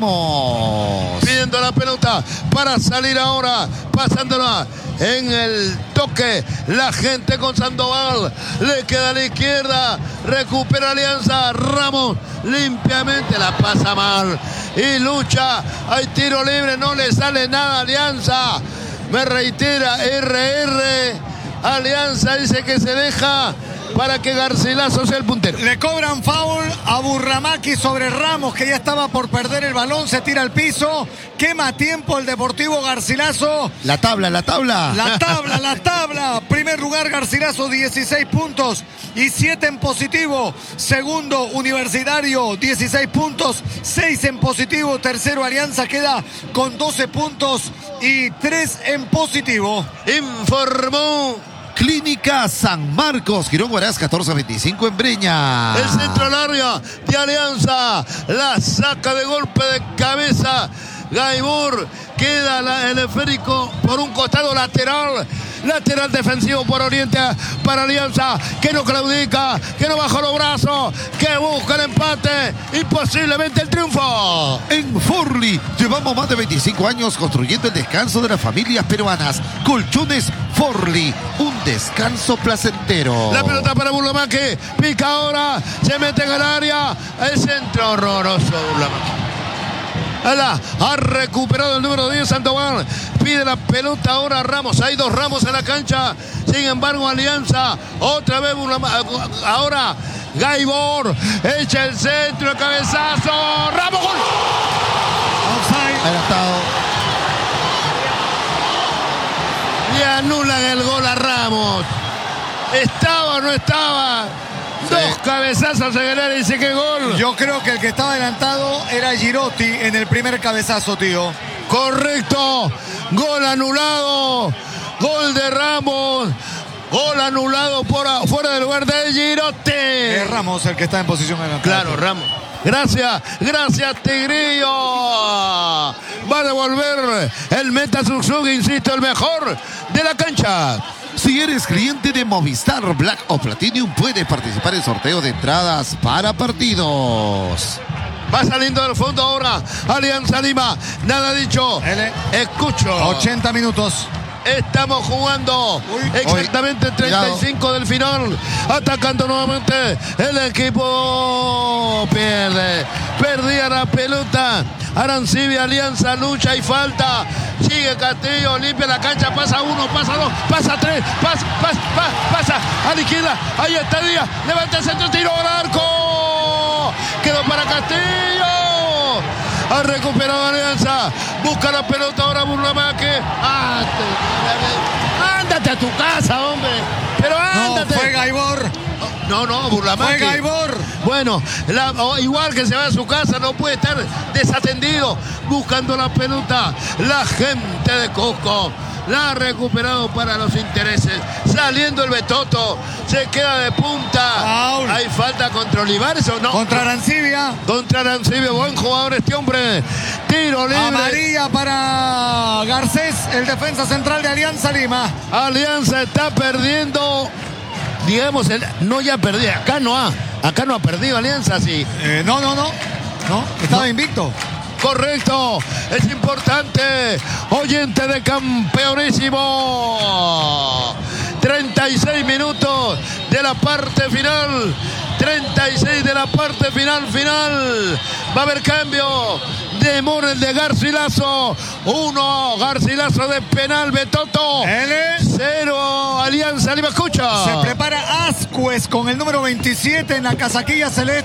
A: comemos.
B: Pidiendo la pelota para salir ahora. Pasándola en el toque. La gente con Sandoval. Le queda a la izquierda. Recupera Alianza. Ramos limpiamente la pasa mal. Y lucha. Hay tiro libre. No le sale nada a Alianza. Me reitera R R. Alianza dice que se deja para que Garcilaso sea el puntero.
C: Le cobran foul a Burramaki sobre Ramos, que ya estaba por perder el balón. Se tira al piso. Quema tiempo el Deportivo Garcilaso.
A: La tabla, la tabla.
C: La tabla, la tabla. Primer lugar Garcilaso, dieciséis puntos y siete en positivo. Segundo Universitario, dieciséis puntos, seis en positivo. Tercero Alianza queda con doce puntos y tres en positivo.
B: Informó
A: Clínica San Marcos, Girón Huaraz, catorce veinticinco en Breña.
B: El centro al área de Alianza. La saca de golpe de cabeza Gaibor. Queda la, el esférico por un costado lateral. Lateral defensivo por Oriente para Alianza, que no claudica, que no baja los brazos, que busca el empate y posiblemente el triunfo.
A: En Forli llevamos más de veinticinco años construyendo el descanso de las familias peruanas. Colchones Forli, un descanso placentero.
B: La pelota para Burlamaqui, pica ahora, se mete en el área, el centro horroroso Burlamaqui. Ha recuperado el número diez Sandoval. Pide la pelota ahora Ramos. Hay dos Ramos en la cancha. Sin embargo, Alianza. Otra vez una, ahora Gaibor. Echa el centro, el cabezazo. Ramos, gol.
A: Adelantado.
B: Y anulan el gol a Ramos. ¿Estaba o no estaba? Sí. Dos cabezazos en el área y dice que gol.
C: Yo creo que el que estaba adelantado era Girotti en el primer cabezazo, tío.
B: Correcto. Gol anulado. Gol de Ramos. Gol anulado por fuera del lugar de Girotti.
C: Es Ramos el que está en posición adelantada.
B: Claro, Ramos. Gracias, gracias Tigrillo. Va a devolver el Meta Subsug, insisto, el mejor de la cancha.
A: Si eres cliente de Movistar Black o Platinum, puedes participar en sorteo de entradas para partidos.
B: Va saliendo del fondo ahora Alianza Lima. Nada dicho.
C: L.
B: Escucho.
C: ochenta minutos.
B: Estamos jugando Uy. exactamente Uy. treinta y cinco Cuidado. Del final. Atacando nuevamente el equipo. Pierde. Perdía la pelota. Arancibia, Alianza, lucha y falta. Sigue Castillo, limpia la cancha, pasa uno, pasa dos, pasa tres, pasa, pasa, pasa, pasa a la izquierda. Ahí está Díaz, levanta el centro, tiro al arco. Quedó para Castillo. Ha recuperado Alianza. Busca la pelota ahora Burlamaque. Ándate a tu casa, hombre. Pero ándate.
C: No, fue Gaibor.
B: No, no, Burlamaque.
C: Fue Gaibor.
B: Bueno, la, o igual que se va a su casa, no puede estar desatendido. Buscando la pelota. La gente de Cusco la ha recuperado para los intereses. Saliendo el Betoto. Se queda de punta.
C: Foul.
B: ¿Hay falta contra Olivares o no?
C: Contra Arancibia.
B: Contra Arancibia. Buen jugador este hombre. Tiro libre.
C: Amarilla para Garcés, el defensa central de Alianza Lima.
B: Alianza está perdiendo. Digamos, el, no ya perdió. Acá no ha. Acá no ha perdido Alianza, sí.
C: Eh, no, no, no. No, estaba
B: No.
C: invicto.
B: Correcto, es importante. Oyente de Campeonísimo. treinta y seis minutos de la parte final. treinta y seis de la parte final, final. Va a haber cambio. Demora el de Garcilaso. Uno, Garcilaso de penal, Betoto.
C: L.
B: Cero, Alianza Lima. Escucha.
C: Se prepara Ascuez con el número veintisiete en la casaquilla celeste.